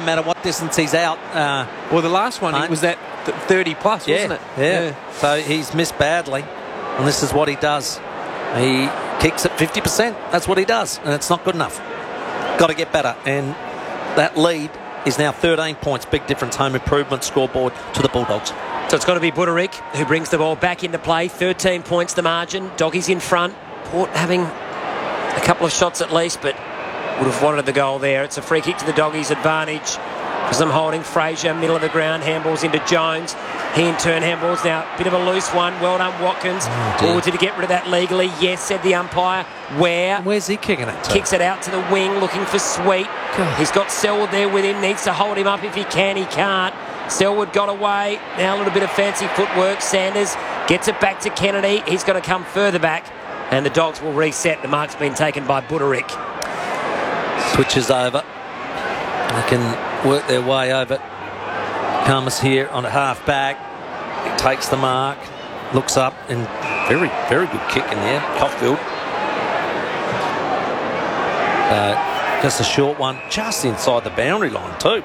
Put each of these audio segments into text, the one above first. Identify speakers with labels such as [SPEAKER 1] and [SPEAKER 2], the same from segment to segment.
[SPEAKER 1] matter what distance he's out.
[SPEAKER 2] Well, the last one, it was that 30 plus, wasn't it?
[SPEAKER 1] Yeah. So he's missed badly, and this is what he does. He kicks at 50%. That's what he does, and it's not good enough. Got to get better, and that lead is now 13 points. Big difference. Home improvement scoreboard to the Bulldogs.
[SPEAKER 3] So it's got to be Budarick who brings the ball back into play. 13 points the margin. Doggies in front. Port having a couple of shots at least, but would have wanted the goal there. It's a free kick to the Doggies' advantage. As I'm holding Fraser, middle of the ground, handballs into Jones. He in turn handballs now. Bit of a loose one. Well done, Watkins. Or did he get rid of that legally? Yes, said the umpire.
[SPEAKER 1] Where's he kicking it to?
[SPEAKER 3] Kicks it out to the wing, looking for Sweet. God. He's got Selwood there with him. Needs to hold him up if he can. He can't. Selwood got away. Now a little bit of fancy footwork. Sanders gets it back to Kennedy. He's going to come further back. And the Dogs will reset. The mark's been taken by Budarick.
[SPEAKER 1] Switches over. They can work their way over. Comes here on a half back. He takes the mark. Looks up and very, very good kick in there. Caulfield. Just a short one. Just inside the boundary line too.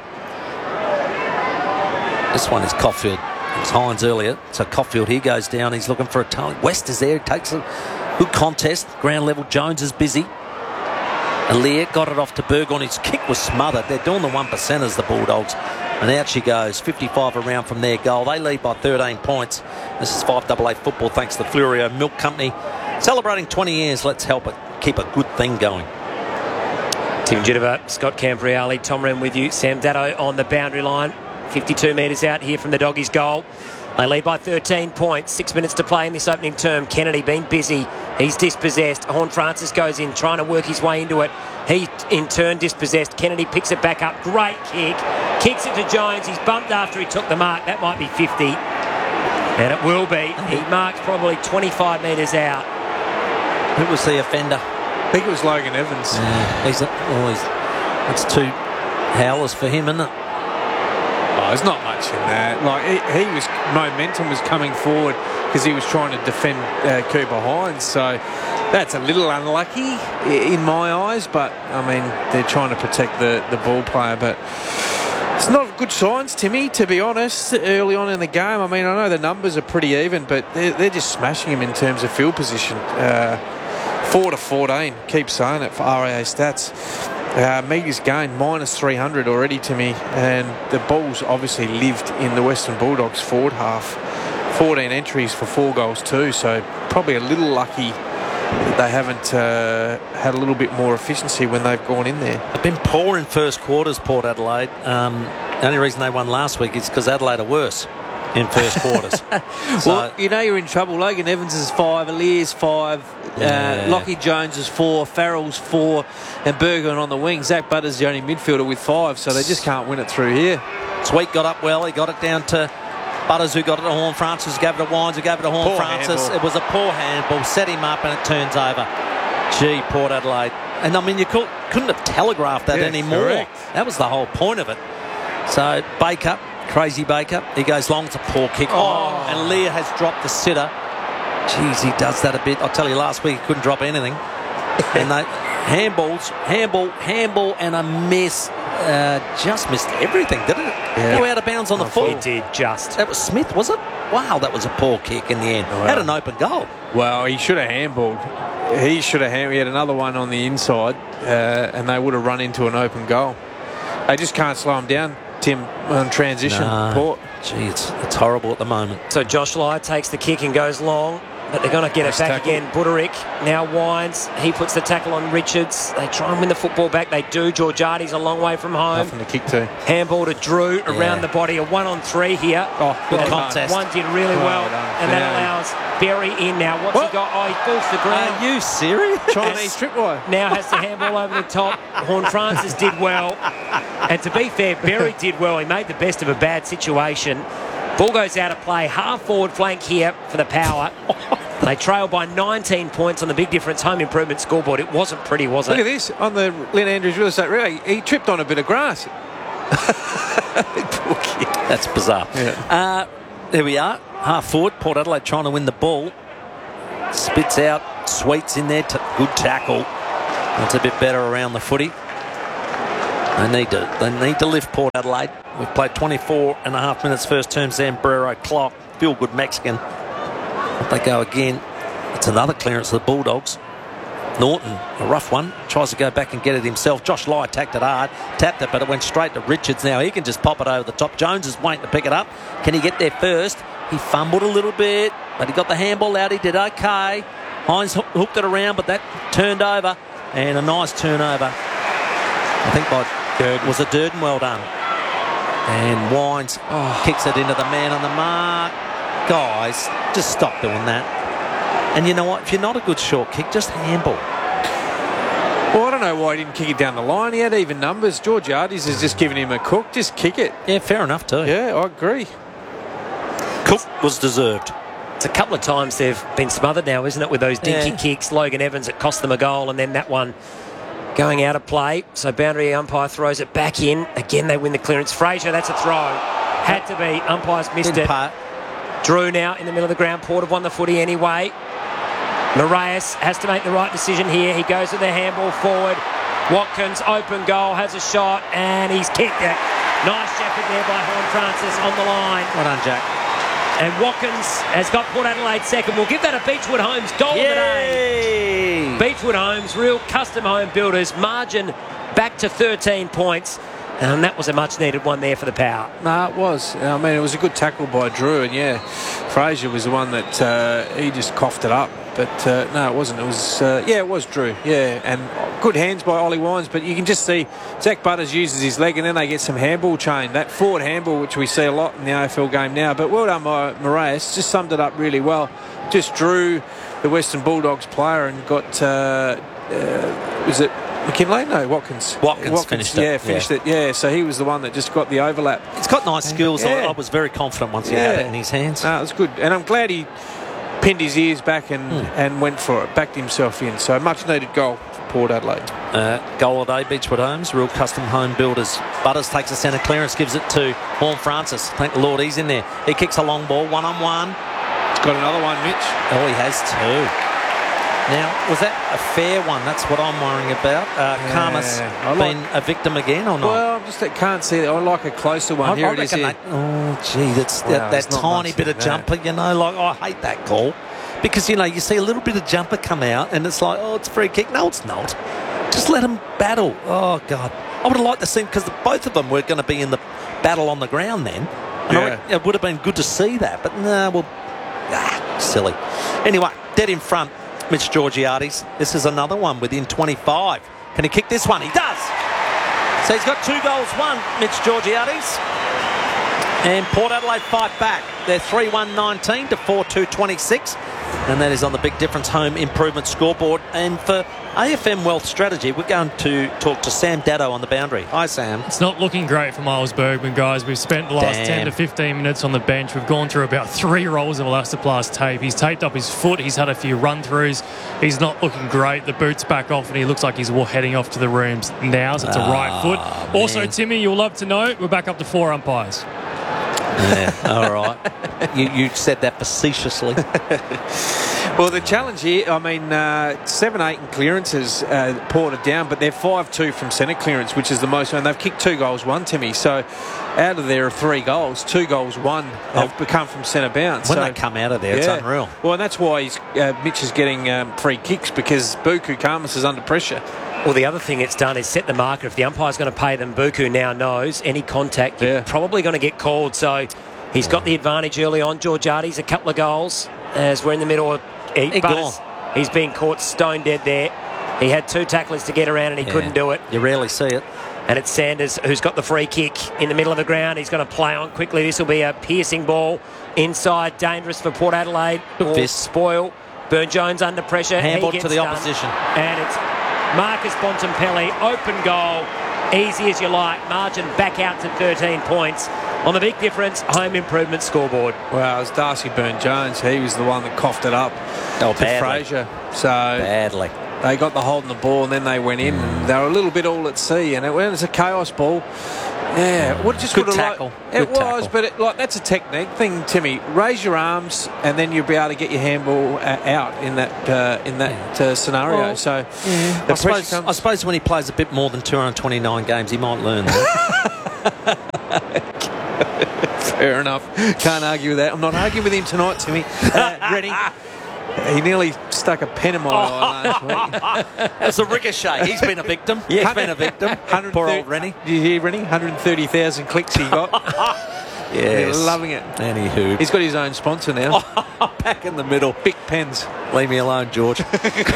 [SPEAKER 1] This one is Caulfield. It was Hines earlier. So Caulfield here goes down. He's looking for a toe. West is there. He takes a good contest. Ground level. Jones is busy. Aliir got it off to Burgoyne. His kick was smothered. They're doing the 1%ers, the Bulldogs. And out she goes. 55 around from their goal. They lead by 13 points. This is 5AA football thanks to Flurio Milk Company. Celebrating 20 years. Let's help it. Keep a good thing going.
[SPEAKER 3] Tim Jittiver, Scott Campriali, Tom Wren with you. Sam Datto on the boundary line. 52 metres out here from the Doggies' goal. They lead by 13 points. 6 minutes to play in this opening term. Kennedy been busy. He's dispossessed. Horne-Francis goes in, trying to work his way into it. He, in turn, dispossessed. Kennedy picks it back up. Great kick. Kicks it to Jones. He's bumped after he took the mark. That might be 50. And it will be. He marks probably 25 metres out.
[SPEAKER 1] Who was the offender?
[SPEAKER 2] I think it was Logan Evans.
[SPEAKER 1] Yeah, that's 2 howlers for him, isn't it?
[SPEAKER 2] Oh, there's not much in that. Like momentum was coming forward because he was trying to defend Cooper Hines. So that's a little unlucky in my eyes. But I mean, they're trying to protect the ball player. But it's not good signs, Timmy. To be honest, early on in the game. I mean, I know the numbers are pretty even, but they're just smashing him in terms of field position. 4-14. Keep saying it for RAA stats. Meagher's gained minus 300 already to me, and the Bulls obviously lived in the Western Bulldogs forward half. 14 entries for 4 goals too, so probably a little lucky that they haven't had a little bit more efficiency when they've gone in there.
[SPEAKER 1] They've been poor in first quarters, Port Adelaide. The only reason they won last week is because Adelaide are worse in first quarters.
[SPEAKER 4] Well, you know you're in trouble. Logan Evans is 5, Aliir's 5, Lockie Jones is 4, Farrell's 4, and Burgoyne on the wing. Zach Butter's the only midfielder with 5, so they just can't win it through here.
[SPEAKER 1] Sweet got up well. He got it down to Butters, who got it to Horne-Francis, gave it to Wines, who gave it to Horne-Francis. It was a poor handball, set him up, and it turns over. Gee, Port Adelaide. And I mean, you couldn't have telegraphed that anymore.
[SPEAKER 2] Correct.
[SPEAKER 1] That was the whole point of it. So Baker, crazy Baker, he goes long. It's a poor kick. And Lear has dropped the sitter. Jeez, he does that a bit. I'll tell you, last week he couldn't drop anything. And they handball, and a miss. Just missed everything, didn't it?
[SPEAKER 2] Yeah.
[SPEAKER 1] Go out of bounds on the full.
[SPEAKER 3] It did just.
[SPEAKER 1] That was Smith, was it? Wow, that was a poor kick in the end. Had an open goal.
[SPEAKER 2] Well, he should have handballed. He had another one on the inside, and they would have run into an open goal. They just can't slow him down, Tim, on transition. Port.
[SPEAKER 1] Gee, it's horrible at the moment.
[SPEAKER 3] So Josh Lye takes the kick and goes long, but they're going to get it back again. Budarick now winds. He puts the tackle on Richards. They try and win the football back. They do. Georgiades a long way from home.
[SPEAKER 2] Nothing to kick to.
[SPEAKER 3] Handball to Drew around the body. A 1-on-3 here.
[SPEAKER 1] Good contest.
[SPEAKER 3] One did really well, and that allows Berry in now. What's he got? Oh, he falls to the ground.
[SPEAKER 1] Are you serious?
[SPEAKER 2] Chinese tripwire.
[SPEAKER 3] Now has the handball over the top. Horne-Francis did well. And to be fair, Berry did well. He made the best of a bad situation. Ball goes out of play. Half forward flank here for the Power. They trail by 19 points on the big difference home improvement scoreboard. It wasn't pretty, was it?
[SPEAKER 2] Look at this. On the Lynn Andrews Real Estate Relay, he tripped on a bit of grass.
[SPEAKER 1] That's bizarre.
[SPEAKER 2] Yeah.
[SPEAKER 1] There we are. Half forward. Port Adelaide trying to win the ball. Spits out. Sweets in there. Good tackle. That's a bit better around the footy. They need to lift Port Adelaide. We've played 24 and a half minutes first term. Zambrero clock. Feel good Mexican. If they go again, it's another clearance of the Bulldogs. Norton, a rough one, tries to go back and get it himself. Josh Lai attacked it hard, tapped it, but it went straight to Richards. Now he can just pop it over the top. Jones is waiting to pick it up. Can he get there first? He fumbled a little bit, but he got the handball out. He did okay. Hines hooked it around, but that turned over, and a nice turnover. I think by Durden. Was it Durden? Well done. And Wines kicks it into the man on the mark. Guys, just stop doing that. And you know what? If you're not a good short kick, just handball.
[SPEAKER 2] Well, I don't know why he didn't kick it down the line. He had even numbers. Georgiades has just given him a cook. Just kick it.
[SPEAKER 1] Yeah, fair enough too.
[SPEAKER 2] Yeah, I agree.
[SPEAKER 1] Cook was deserved.
[SPEAKER 3] It's a couple of times they've been smothered now, isn't it, with those dinky kicks. Logan Evans, it cost them a goal, and then that one going out of play. So boundary umpire throws it back in. Again, they win the clearance. Fraser, that's a throw. Had to be. Umpires missed it. Drew now in the middle of the ground. Port have won the footy anyway. Moraes has to make the right decision here. He goes with the handball forward. Watkins, open goal, has a shot, and he's kicked it. Nice shepherd there by Horne-Francis on the line.
[SPEAKER 1] Well done, Jack.
[SPEAKER 3] And Watkins has got Port Adelaide second. We'll give that a Beechwood Homes goal of the day. Beechwood Homes, real custom home builders. Margin back to 13 points. And that was a much-needed one there for the Power.
[SPEAKER 2] No, it was. I mean, it was a good tackle by Drew, and yeah, Fraser was the one that he just coughed it up. But no, it wasn't. It was, it was Drew. Yeah, and good hands by Ollie Wines. But you can just see Zach Butters uses his leg, and then they get some handball chain. That forward handball, which we see a lot in the AFL game now. But well done by Moraes. Just summed it up really well. Just drew the Western Bulldogs player and got, was it McKinlay? No, Watkins.
[SPEAKER 1] Watkins finished it.
[SPEAKER 2] Yeah, finished it. Yeah, so he was the one that just got the overlap.
[SPEAKER 1] He's got nice skills.
[SPEAKER 2] Yeah.
[SPEAKER 1] I was very confident once he had it in his hands.
[SPEAKER 2] No, it was good. And I'm glad he pinned his ears back and went for it, backed himself in. So much needed goal for Port Adelaide.
[SPEAKER 1] Goal of the day, Beechwood Homes, real custom home builders. Butters takes a centre clearance, gives it to Horne-Francis. Thank the Lord he's in there. He kicks a long ball, one-on-one.
[SPEAKER 2] He's got another one, Mitch.
[SPEAKER 1] Oh, he has two. Now, was that a fair one? That's what I'm worrying about. Karmas been a victim again or not?
[SPEAKER 2] Well, I can't see it. I like a closer one. Here it is. Here.
[SPEAKER 1] That's that tiny bit of jumper, I hate that call. Because, you see a little bit of jumper come out and it's like, it's a free kick. No, it's not. Just let them battle. Oh, God. I would have liked to see, because both of them were going to be in the battle on the ground then. And it would have been good to see that. But, silly. Anyway, dead in front. Mitch Georgiades. This is another one within 25. Can he kick this one? He does. So he's got 2 goals, won, Mitch Georgiades. And Port Adelaide fight back. They're 3-1-19 to 4-2-26. And that is on the Big Difference Home Improvement scoreboard. And for AFM Wealth Strategy, we're going to talk to Sam Daddo on the boundary. Hi, Sam.
[SPEAKER 5] It's not looking great for Miles Bergman, guys. We've spent the last 10 to 15 minutes on the bench. We've gone through about 3 rolls of Elastoplast tape. He's taped up his foot. He's had a few run-throughs. He's not looking great. The boot's back off, and he looks like he's heading off to the rooms now. So it's a right foot. Man. Also, Timmy, you'll love to know, we're back up to 4 umpires.
[SPEAKER 1] Yeah, all right. You said that facetiously.
[SPEAKER 2] Well, the challenge here, 7-8 in clearances Port are down, but they're 5-2 from centre clearance, which is the most. And they've kicked 2 goals, 1, Timmy. So out of their 3 goals, 2 goals, 1 have become from centre bounce.
[SPEAKER 1] When they come out of there, it's unreal.
[SPEAKER 2] Well, and that's why Mitch is getting free kicks, because Buku Karmas is under pressure.
[SPEAKER 3] Well, the other thing it's done is set the market. If the umpire's going to pay them, Buku now knows any contact, you're probably going to get called. So he's got the advantage early on. Georgiades, a couple of goals as we're in the middle of he's been caught stone dead there. He had 2 tacklers to get around and he couldn't do it.
[SPEAKER 1] You rarely see it.
[SPEAKER 3] And it's Sanders who's got the free kick in the middle of the ground. He's going to play on quickly. This will be a piercing ball inside, dangerous for Port Adelaide. Spoil. Burne-Jones under pressure.
[SPEAKER 1] Handball to the opposition.
[SPEAKER 3] And it's Marcus Bontempelli, open goal, easy as you like, margin back out to 13 points. On the Big Difference Home Improvement scoreboard.
[SPEAKER 2] Well, it was Darcy Burne-Jones. He was the one that coughed it up to Fraser. So
[SPEAKER 1] badly.
[SPEAKER 2] They got the hold on the ball and then they went in. And they were a little bit all at sea, and it was a chaos ball.
[SPEAKER 4] Yeah, well, just
[SPEAKER 1] Good
[SPEAKER 4] would have
[SPEAKER 1] tackle.
[SPEAKER 4] It
[SPEAKER 1] Good
[SPEAKER 4] was,
[SPEAKER 1] tackle.
[SPEAKER 4] but that's a technique thing, Timmy. Raise your arms, and then you'll be able to get your handball out in that scenario.
[SPEAKER 1] Well,
[SPEAKER 4] so
[SPEAKER 1] I
[SPEAKER 4] the pressure
[SPEAKER 1] suppose,
[SPEAKER 4] comes.
[SPEAKER 1] when he plays a bit more than 229 games, he might learn that.
[SPEAKER 4] Fair enough. Can't argue with that. I'm not arguing with him tonight, Timmy. Ready? He nearly stuck a pen in my eye last week.
[SPEAKER 1] That's a ricochet. He's been a victim. He's been a victim. Poor old Rennie.
[SPEAKER 4] Did you hear Rennie? 130,000 clicks he got.
[SPEAKER 1] Yes.
[SPEAKER 4] He's loving it.
[SPEAKER 1] Anywho.
[SPEAKER 4] He's got his own sponsor now.
[SPEAKER 1] Back in the middle.
[SPEAKER 4] Big Pens.
[SPEAKER 1] Leave me alone, George. To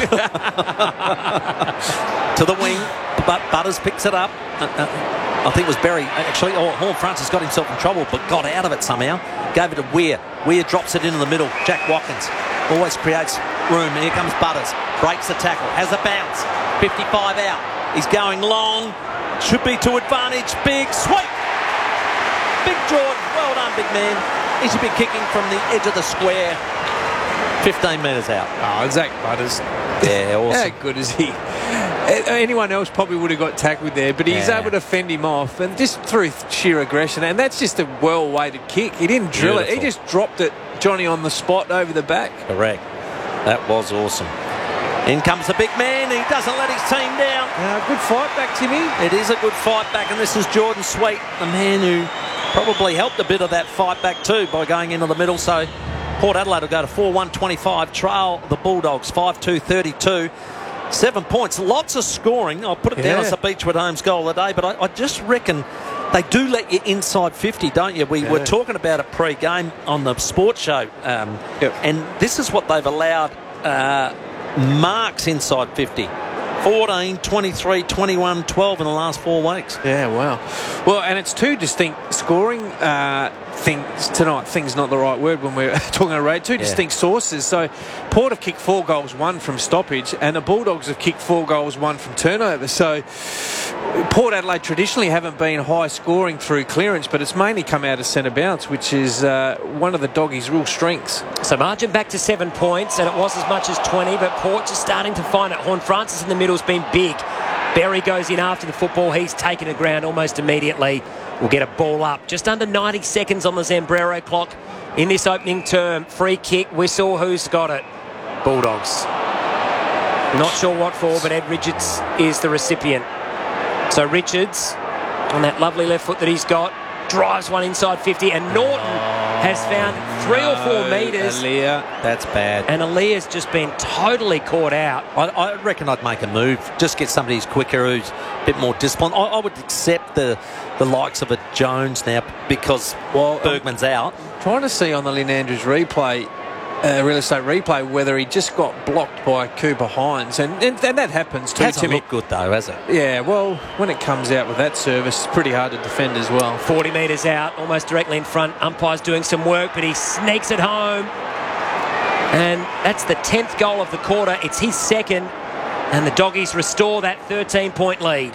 [SPEAKER 1] the wing, but Butters picks it up. I think it was Berry. Actually, Horn Francis got himself in trouble, but got out of it somehow. Gave it to Weir. Weir drops it into the middle. Jack Watkins always creates room. Here comes Butters. Breaks the tackle. Has a bounce. 55 out. He's going long. Should be to advantage. Big sweep. Big Jordan. Well done, big man. He should be kicking from the edge of the square. 15 metres out.
[SPEAKER 4] Oh, Zach Butters.
[SPEAKER 1] Yeah, awesome.
[SPEAKER 4] How good is he? Anyone else probably would have got tackled there, but he's able to fend him off, and just through sheer aggression. And that's just a well-weighted kick. He didn't drill it. He just dropped it, Johnny, on the spot over the back.
[SPEAKER 1] Correct. That was awesome. In comes the big man. He doesn't let his team down.
[SPEAKER 4] Good fight back, Timmy.
[SPEAKER 1] It is a good fight back, and this is Jordan Sweet, the man who probably helped a bit of that fight back too by going into the middle. So Port Adelaide will go to 4-1-25, trail the Bulldogs 5-2-32. 7 points, lots of scoring. I'll put it down as a Beechwood Holmes goal of the day, but I just reckon they do let you inside 50, don't you? We were talking about it pre-game on the sports show, and this is what they've allowed marks inside 50. 14, 23, 21, 12 in the last 4 weeks.
[SPEAKER 4] Yeah, wow. Well, and it's two distinct scoring things tonight. Thing's not the right word when we're talking about raid. Two distinct sources. So Port have kicked 4 goals, 1 from stoppage, and the Bulldogs have kicked 4 goals, 1 from turnover. So Port Adelaide traditionally haven't been high scoring through clearance, but it's mainly come out of centre bounce, which is one of the Doggies' real strengths.
[SPEAKER 3] So margin back to 7 points, and it was as much as 20, but Port just starting to find it. Horn Francis in the middle's been big. Berry goes in after the football. He's taken the ground almost immediately. We'll get a ball up. Just under 90 seconds on the Zambrero clock in this opening term. Free kick, whistle. Who's got it? Bulldogs. Not sure what for, but Ed Richards is the recipient. So Richards, on that lovely left foot that he's got, drives one inside 50, and Norton has found 3 or 4 metres.
[SPEAKER 1] Aaliyah, that's bad.
[SPEAKER 3] And Aaliyah's just been totally caught out.
[SPEAKER 1] I reckon I'd make a move. Just get somebody who's quicker, who's a bit more disciplined. I would accept the likes of a Jones now because Bergman's out.
[SPEAKER 4] Trying to see on the Lynn Andrews replay, real estate replay, whether he just got blocked by Cooper Hines, and that happens too.
[SPEAKER 1] Hasn't looked good though, has it?
[SPEAKER 4] Yeah, well, when it comes out with that service, it's pretty hard to defend as well.
[SPEAKER 3] 40 metres out, almost directly in front. Umpire's doing some work, but he sneaks it home. And that's the 10th goal of the quarter. It's his second, and the Doggies restore that 13-point lead.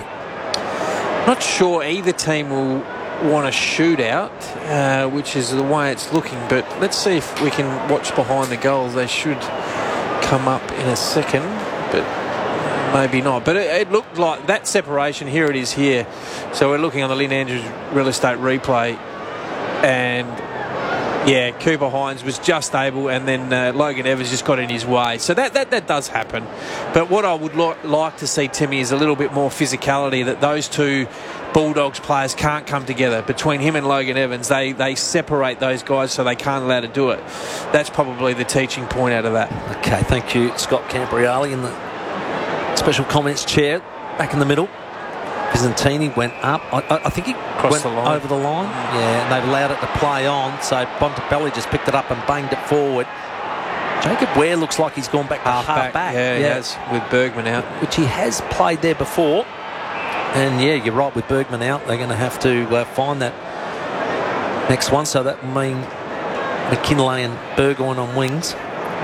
[SPEAKER 4] Not sure either team will want a shootout, which is the way it's looking, but let's see if we can watch behind the goals. They should come up in a second, but maybe not. But it looked like that separation. Here it is here. So we're looking on the Lynn Andrews real estate replay, and yeah, Cooper Hines was just able, and then Logan Evans just got in his way. So that does happen. But what I would like to see, Timmy, is a little bit more physicality, that those two Bulldogs players can't come together. Between him and Logan Evans, they separate those guys so they can't allow to do it. That's probably the teaching point out of that.
[SPEAKER 1] Okay, thank you, Scott Cambriali in the special comments chair, back in the middle. Byzantini went up. I think he went over the line. Yeah, and they've allowed it to play on. So Bontempelli just picked it up and banged it forward. Jacob Ware looks like he's gone back to half back.
[SPEAKER 4] Yeah, he has, with Bergman out.
[SPEAKER 1] Which he has played there before. And yeah, you're right, with Bergman out, they're going to have to find that next one. So that will mean McKinlay and Burgoyne on wings.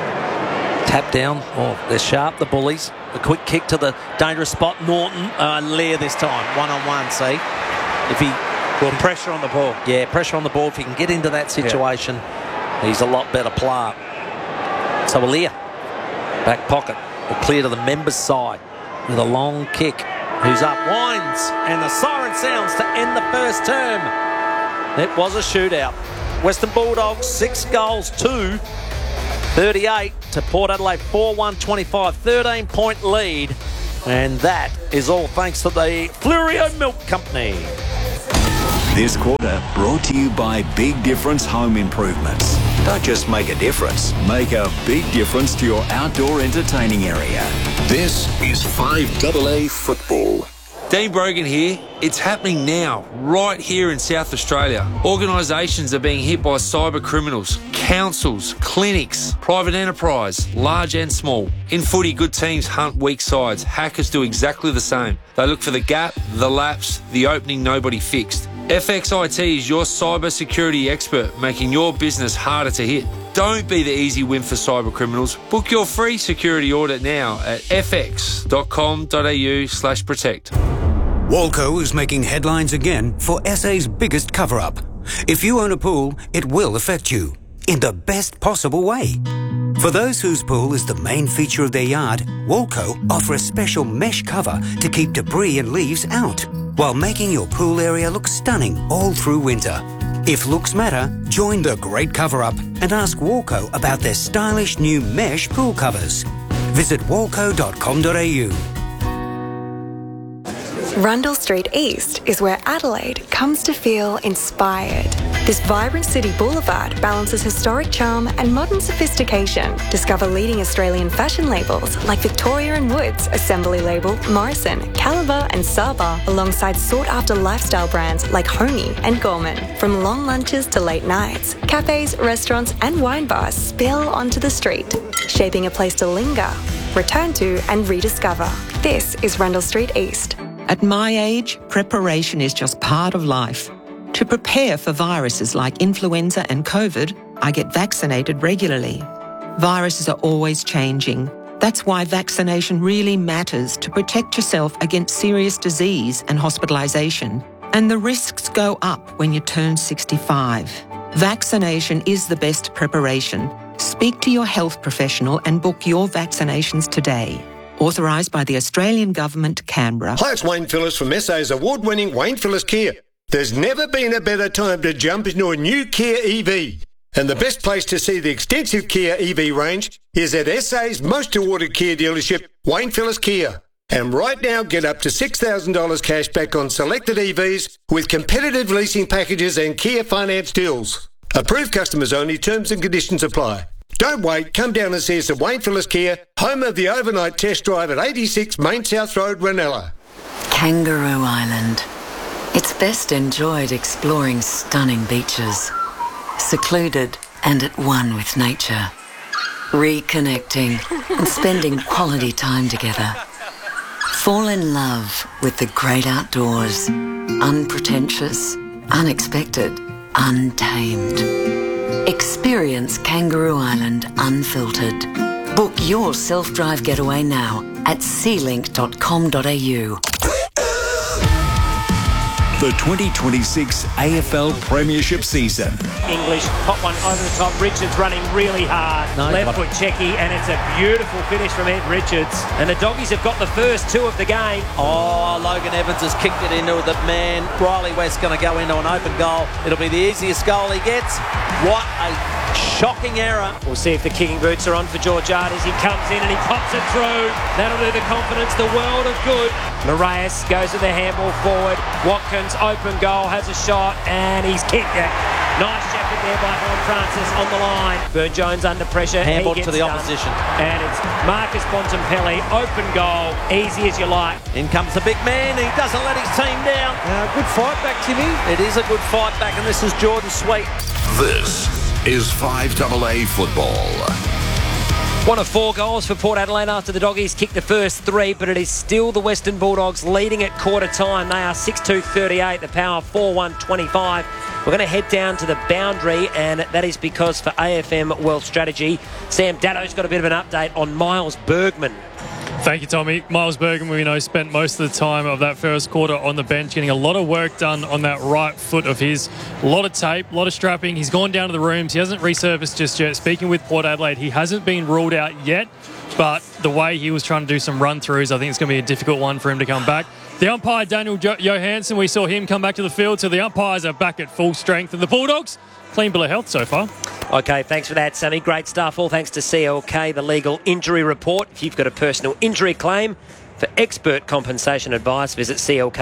[SPEAKER 1] Tap down. Oh, they're sharp, the Bullies. A quick kick to the dangerous spot. Norton, Lear this time. 1-on-1, see? If he...
[SPEAKER 4] Well, pressure on the ball.
[SPEAKER 1] Yeah, pressure on the ball. If he can get into that situation, he's a lot better player. So Lear, back pocket, will clear to the members' side with a long kick. Who's up? Wines, and the siren siren sounds to end the first term. It was a shootout. Western Bulldogs 6 goals to 38 to Port Adelaide 4-1-25, 13-point lead. And that is all thanks to the Flurio Milk Company.
[SPEAKER 6] This quarter brought to you by Big Difference Home Improvements. Don't just make a difference, make a big difference to your outdoor entertaining area. This is 5AA Football.
[SPEAKER 2] Dean Brogan here. It's happening now, right here in South Australia. Organisations are being hit by cyber criminals, councils, clinics, private enterprise, large and small. In footy, good teams hunt weak sides. Hackers do exactly the same. They look for the gap, the lapse, the opening nobody fixed. FXIT is your cyber security expert, making your business harder to hit. Don't be the easy win for cyber criminals. Book your free security audit now at fx.com.au/protect.
[SPEAKER 7] Walco is making headlines again for SA's biggest cover-up. If you own a pool, it will affect you in the best possible way. For those whose pool is the main feature of their yard, Walco offer a special mesh cover to keep debris and leaves out, while making your pool area look stunning all through winter. If looks matter, join the great cover-up and ask Walco about their stylish new mesh pool covers. Visit walco.com.au.
[SPEAKER 8] Rundle Street East is where Adelaide comes to feel inspired. This vibrant city boulevard balances historic charm and modern sophistication. Discover leading Australian fashion labels like Victoria & Woods, Assembly Label, Morrison, Caliber and Saba, alongside sought-after lifestyle brands like Homey and Gorman. From long lunches to late nights, cafes, restaurants and wine bars spill onto the street, shaping a place to linger, return to and rediscover. This is Rundle Street East.
[SPEAKER 9] At my age, preparation is just part of life. To prepare for viruses like influenza and COVID, I get vaccinated regularly. Viruses are always changing. That's why vaccination really matters to protect yourself against serious disease and hospitalisation. And the risks go up when you turn 65. Vaccination is the best preparation. Speak to your health professional and book your vaccinations today. Authorised by the Australian Government, Canberra.
[SPEAKER 10] Hi, it's Wayne Phillips from SA's award-winning Wayne Phillips Kia. There's never been a better time to jump into a new Kia EV. And the best place to see the extensive Kia EV range is at SA's most awarded Kia dealership, Wayne Phillips Kia. And right now, get up to $6,000 cash back on selected EVs with competitive leasing packages and Kia finance deals. Approved customers only, terms and conditions apply. Don't wait, come down and see us at Wayne Phillips Kia, home of the overnight test drive at 86 Main South Road, Ranella.
[SPEAKER 11] Kangaroo Island. It's best enjoyed exploring stunning beaches, secluded and at one with nature, reconnecting and spending quality time together. Fall in love with the great outdoors, unpretentious, unexpected, untamed. Experience Kangaroo Island unfiltered. Book your self-drive getaway now at sealink.com.au.
[SPEAKER 6] The 2026 AFL Premiership season.
[SPEAKER 3] English, hot one over the top. Richards running really hard. Left foot checky, and it's a beautiful finish from Ed Richards. And the Doggies have got the first two of the game.
[SPEAKER 1] Oh, Logan Evans has kicked it into the man. Riley West going to go into an open goal. It'll be the easiest goal he gets. What a shocking error.
[SPEAKER 3] We'll see if the kicking boots are on for Georgiades. He comes in and he pops it through. That'll do the confidence the world of good. Moraes goes to the handball forward. Watkins, open goal, has a shot, and he's kicked it. Nice shepherd there by Horn Francis on the line. Burne-Jones under pressure.
[SPEAKER 1] Handball to the opposition.
[SPEAKER 3] And it's Marcus Bontempelli, open goal, easy as you like.
[SPEAKER 1] In comes the big man. He doesn't let his team down.
[SPEAKER 4] Good fight back, Timmy.
[SPEAKER 1] It is a good fight back, and this is Jordan Sweet.
[SPEAKER 6] This is 5AA Football.
[SPEAKER 3] One of 4 goals for Port Adelaide after the Doggies kicked the first 3, but it is still the Western Bulldogs leading at quarter time. They are 6-2-38, the power 4-1-25. We're going to head down to the boundary, and that is because for AFM Wealth Strategy, Sam Datto's got a bit of an update on Miles Bergman.
[SPEAKER 5] Thank you, Tommy. Miles Bergman, we know, spent most of the time of that first quarter on the bench, getting a lot of work done on that right foot of his. A lot of tape, a lot of strapping. He's gone down to the rooms. He hasn't resurfaced just yet. Speaking with Port Adelaide, he hasn't been ruled out yet, but the way he was trying to do some run-throughs, I think it's going to be a difficult one for him to come back. The umpire, Daniel Johansson, we saw him come back to the field, so the umpires are back at full strength. And the Bulldogs, clean bill of health so far.
[SPEAKER 3] Okay, thanks for that, Sonny. Great stuff. All thanks to CLK, the legal injury report. If you've got a personal injury claim, for expert compensation advice, visit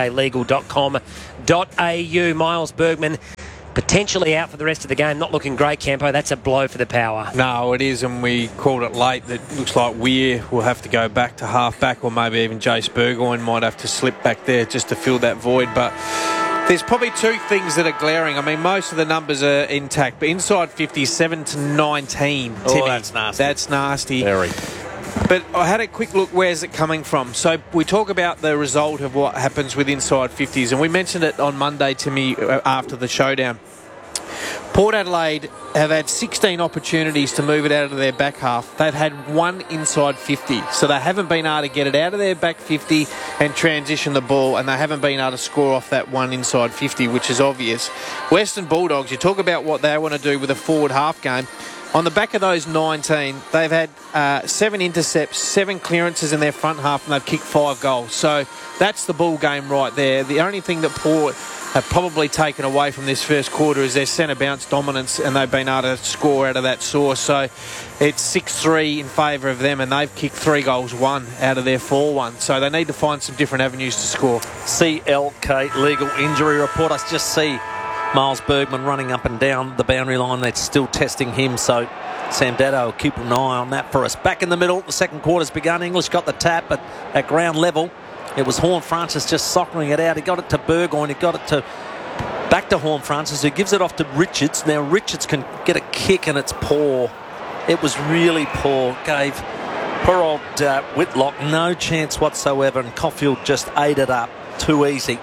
[SPEAKER 3] clklegal.com.au. Miles Bergman potentially out for the rest of the game. Not looking great, Campo. That's a blow for the power.
[SPEAKER 4] No, it is, and we called it late. It looks like Weir will have to go back to half-back, or maybe even Jace Burgoyne might have to slip back there just to fill that void. But there's probably two things that are glaring. I mean, most of the numbers are intact, but inside 57 to 19.
[SPEAKER 1] Oh,
[SPEAKER 4] Timmy,
[SPEAKER 1] that's nasty.
[SPEAKER 4] That's nasty.
[SPEAKER 1] Very.
[SPEAKER 4] But I had a quick look, where's it coming from? So we talk about the result of what happens with inside 50s, and we mentioned it on Monday, Timmy, after the showdown. Port Adelaide have had 16 opportunities to move it out of their back half. They've had one inside 50, so they haven't been able to get it out of their back 50 and transition the ball, and they haven't been able to score off that one inside 50, which is obvious. Western Bulldogs, you talk about what they want to do with a forward half game. On the back of those 19, they've had 7 intercepts, 7 clearances in their front half, and they've kicked 5 goals. So that's the ball game right there. The only thing that Port have probably taken away from this first quarter is their centre bounce dominance, and they've been able to score out of that source. So it's 6-3 in favour of them, and they've kicked 3 goals, 1 out of their 4-1. So they need to find some different avenues to score.
[SPEAKER 1] CLK legal injury report. I just see Miles Bergman running up and down the boundary line. They're still testing him, so Sam Dado will keep an eye on that for us. Back in the middle, the second quarter's begun. English got the tap, but at ground level, it was Horne-Francis just soccering it out. He got it to Burgoyne. He got it back to Horne-Francis, who gives it off to Richards. Now Richards can get a kick, and it's poor. It was really poor. Gave poor old Whitlock no chance whatsoever, and Caulfield just ate it up. Too easy.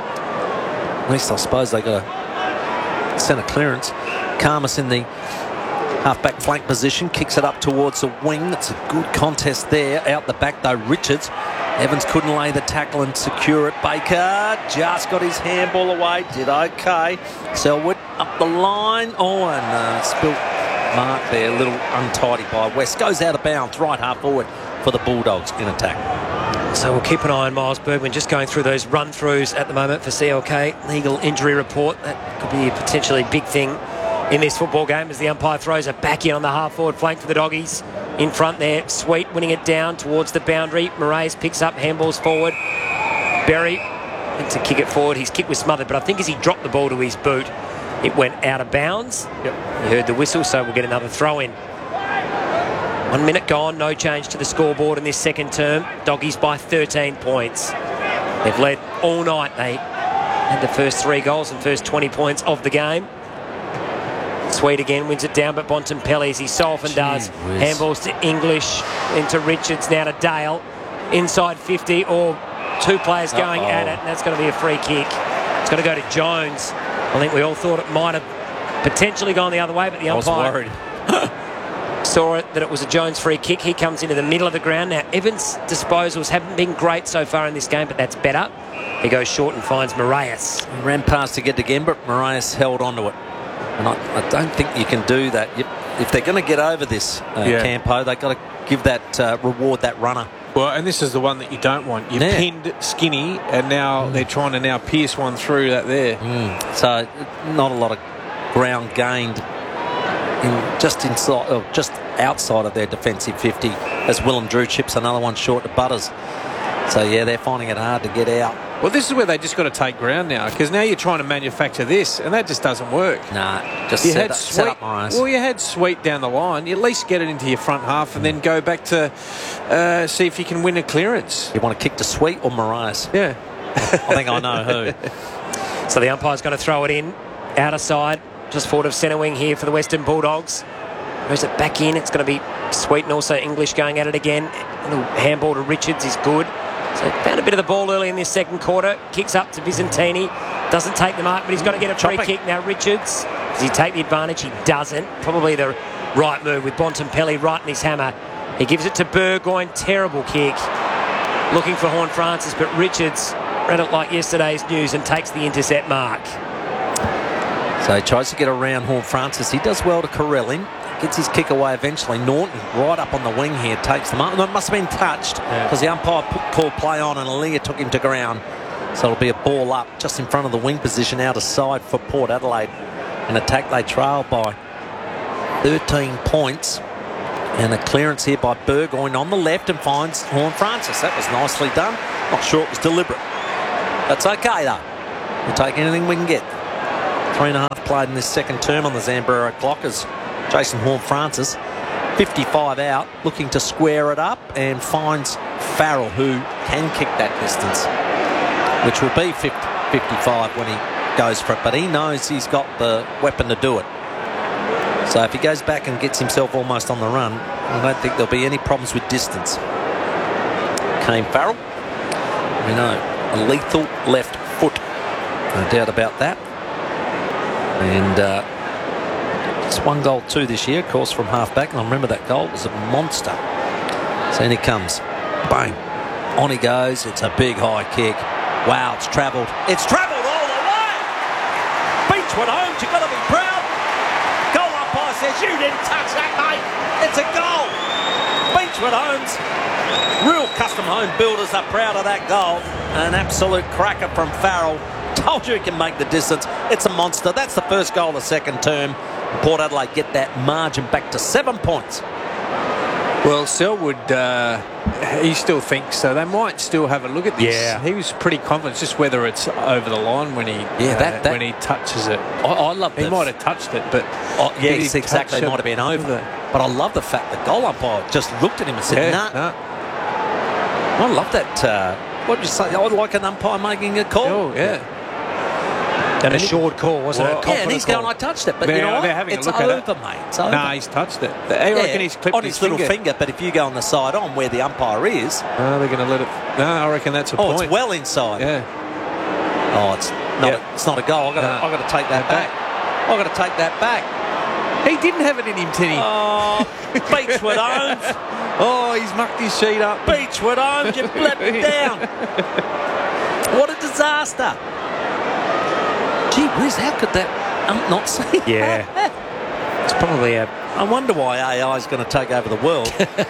[SPEAKER 1] At least I suppose they got a centre clearance. Karmas in the half-back flank position, kicks it up towards the wing. It's a good contest there. Out the back though, Richards. Evans couldn't lay the tackle and secure it. Baker just got his handball away. Did okay. Selwood up the line. Oh, and spilt mark there. A little untidy by West. Goes out of bounds. Right half forward for the Bulldogs in attack.
[SPEAKER 3] So we'll keep an eye on Miles Bergman, just going through those run-throughs at the moment for CLK. Legal injury report. That could be a potentially big thing in this football game as the umpire throws it back in on the half-forward flank for the Doggies. In front there, Sweet winning it down towards the boundary. Moraes picks up, handballs forward. Berry went to kick it forward. His kick was smothered, but I think as he dropped the ball to his boot, it went out of bounds. Yep. You heard the whistle, so we'll get another throw-in. 1 minute gone, no change to the scoreboard in this second term. Doggies by 13 points. They've led all night. They had the first 3 goals and first 20 points of the game. Sweet again wins it down, but Bontempelli, as he so often does. Handballs to English, into Richards, now to Dale. Inside 50, or 2 players going at it, and that's going to be a free kick. It's going to go to Jones. I think we all thought it might have potentially gone the other way, but the umpire saw it, that it was a Jones free kick. He comes into the middle of the ground. Now, Evans' disposals haven't been great so far in this game, but that's better. He goes short and finds Moraes.
[SPEAKER 1] He ran past to get again, but Moraes held onto it. And I don't think you can do that. If they're going to get over this, Campo, they've got to give that, reward that runner.
[SPEAKER 4] Well, and this is the one that you don't want. You've pinned Skinny, and now they're trying to now pierce one through that there.
[SPEAKER 1] So not a lot of ground gained just outside of their defensive 50 as Willem Drew chips another one short to Butters. So, yeah, they're finding it hard to get out.
[SPEAKER 4] Well, this is where they just got to take ground now, because now you're trying to manufacture this, and that just doesn't work.
[SPEAKER 1] Nah, just set up Moraes.
[SPEAKER 4] Well, you had Sweet down the line. You at least get it into your front half and then go back to see if you can win a clearance.
[SPEAKER 1] You want to kick to Sweet or Moraes?
[SPEAKER 4] Yeah.
[SPEAKER 1] I think I know who.
[SPEAKER 3] So the umpire's going to throw it in, outer side, just forward of centre wing here for the Western Bulldogs. Throws it back in. It's going to be Sweet and also English going at it again. A little handball to Richards is good. So found a bit of the ball early in this second quarter. Kicks up to Vicentini. Doesn't take the mark, but he's got to get a free kick now. Richards, does he take the advantage? He doesn't. Probably the right move with Bontempelli right in his hammer. He gives it to Burgoyne. Terrible kick. Looking for Horne-Francis, but Richards read it like yesterday's news and takes the intercept mark.
[SPEAKER 1] So he tries to get around Horne-Francis. He does well to corral him. Gets his kick away eventually. Norton right up on the wing here takes the mark. No, it must have been touched because the umpire called play on and Aaliyah took him to ground. So it'll be a ball up just in front of the wing position out of side for Port Adelaide. An attack they trail by 13 points. And a clearance here by Burgoyne on the left and finds Horne-Francis. That was nicely done. Not sure it was deliberate. That's okay though. We'll take anything we can get. 3.5 played in this second term on the Zambrero clock as Jason Horne-Francis, 55 out, looking to square it up and finds Farrell, who can kick that distance, which will be 55 when he goes for it. But he knows he's got the weapon to do it. So if he goes back and gets himself almost on the run, I don't think there'll be any problems with distance. Came Farrell. We know, a lethal left foot. No doubt about that. And it's 1 goal 2 this year, of course, from half-back. And I remember that goal. It was a monster. So in he comes. Bang. On he goes. It's a big high kick. Wow, it's travelled. It's travelled all the way! Beachwood Holmes, you've got to be proud. Goal umpire says, you didn't touch that, mate. It's a goal. Beachwood Holmes. Real custom home builders are proud of that goal. An absolute cracker from Farrell. Told you he can make the distance. It's a monster. That's the first goal of the second term. Port Adelaide get that margin back to 7 points.
[SPEAKER 2] Well, Selwood, he still thinks so. They might still have a look at this.
[SPEAKER 3] Yeah.
[SPEAKER 2] He was pretty confident, just whether it's over the line when he when he touches it.
[SPEAKER 1] I love
[SPEAKER 2] He might have touched it, but
[SPEAKER 1] yes, exactly. It might have been over. But I love the fact the goal umpire just looked at him and said, nah. I love that. What did you say? I like an umpire making a call.
[SPEAKER 2] Oh, yeah.
[SPEAKER 3] An assured call, wasn't it?
[SPEAKER 1] Yeah, and he's going, I touched it. But you know what?
[SPEAKER 2] Having
[SPEAKER 1] It's
[SPEAKER 2] a look
[SPEAKER 1] over,
[SPEAKER 2] at it.
[SPEAKER 1] mate. It's over.
[SPEAKER 2] No, he's touched it. I reckon he's clipped
[SPEAKER 1] on his little
[SPEAKER 2] finger.
[SPEAKER 1] finger. But if you go on the side on where the umpire is...
[SPEAKER 2] they're going to let it... No, I reckon that's a point.
[SPEAKER 1] It's well inside.
[SPEAKER 2] Yeah.
[SPEAKER 1] Oh, it's not a goal. I've got to take that back. I've got to take that back.
[SPEAKER 2] He didn't have it in him, Tinny.
[SPEAKER 1] Oh, Beachwood Holmes.
[SPEAKER 2] Oh, he's mucked his sheet up.
[SPEAKER 1] Beachwood Holmes, you've let him down. What a disaster. Gee whiz, how could that not see?
[SPEAKER 3] Yeah. It's probably a...
[SPEAKER 1] I wonder why AI is going to take over the world.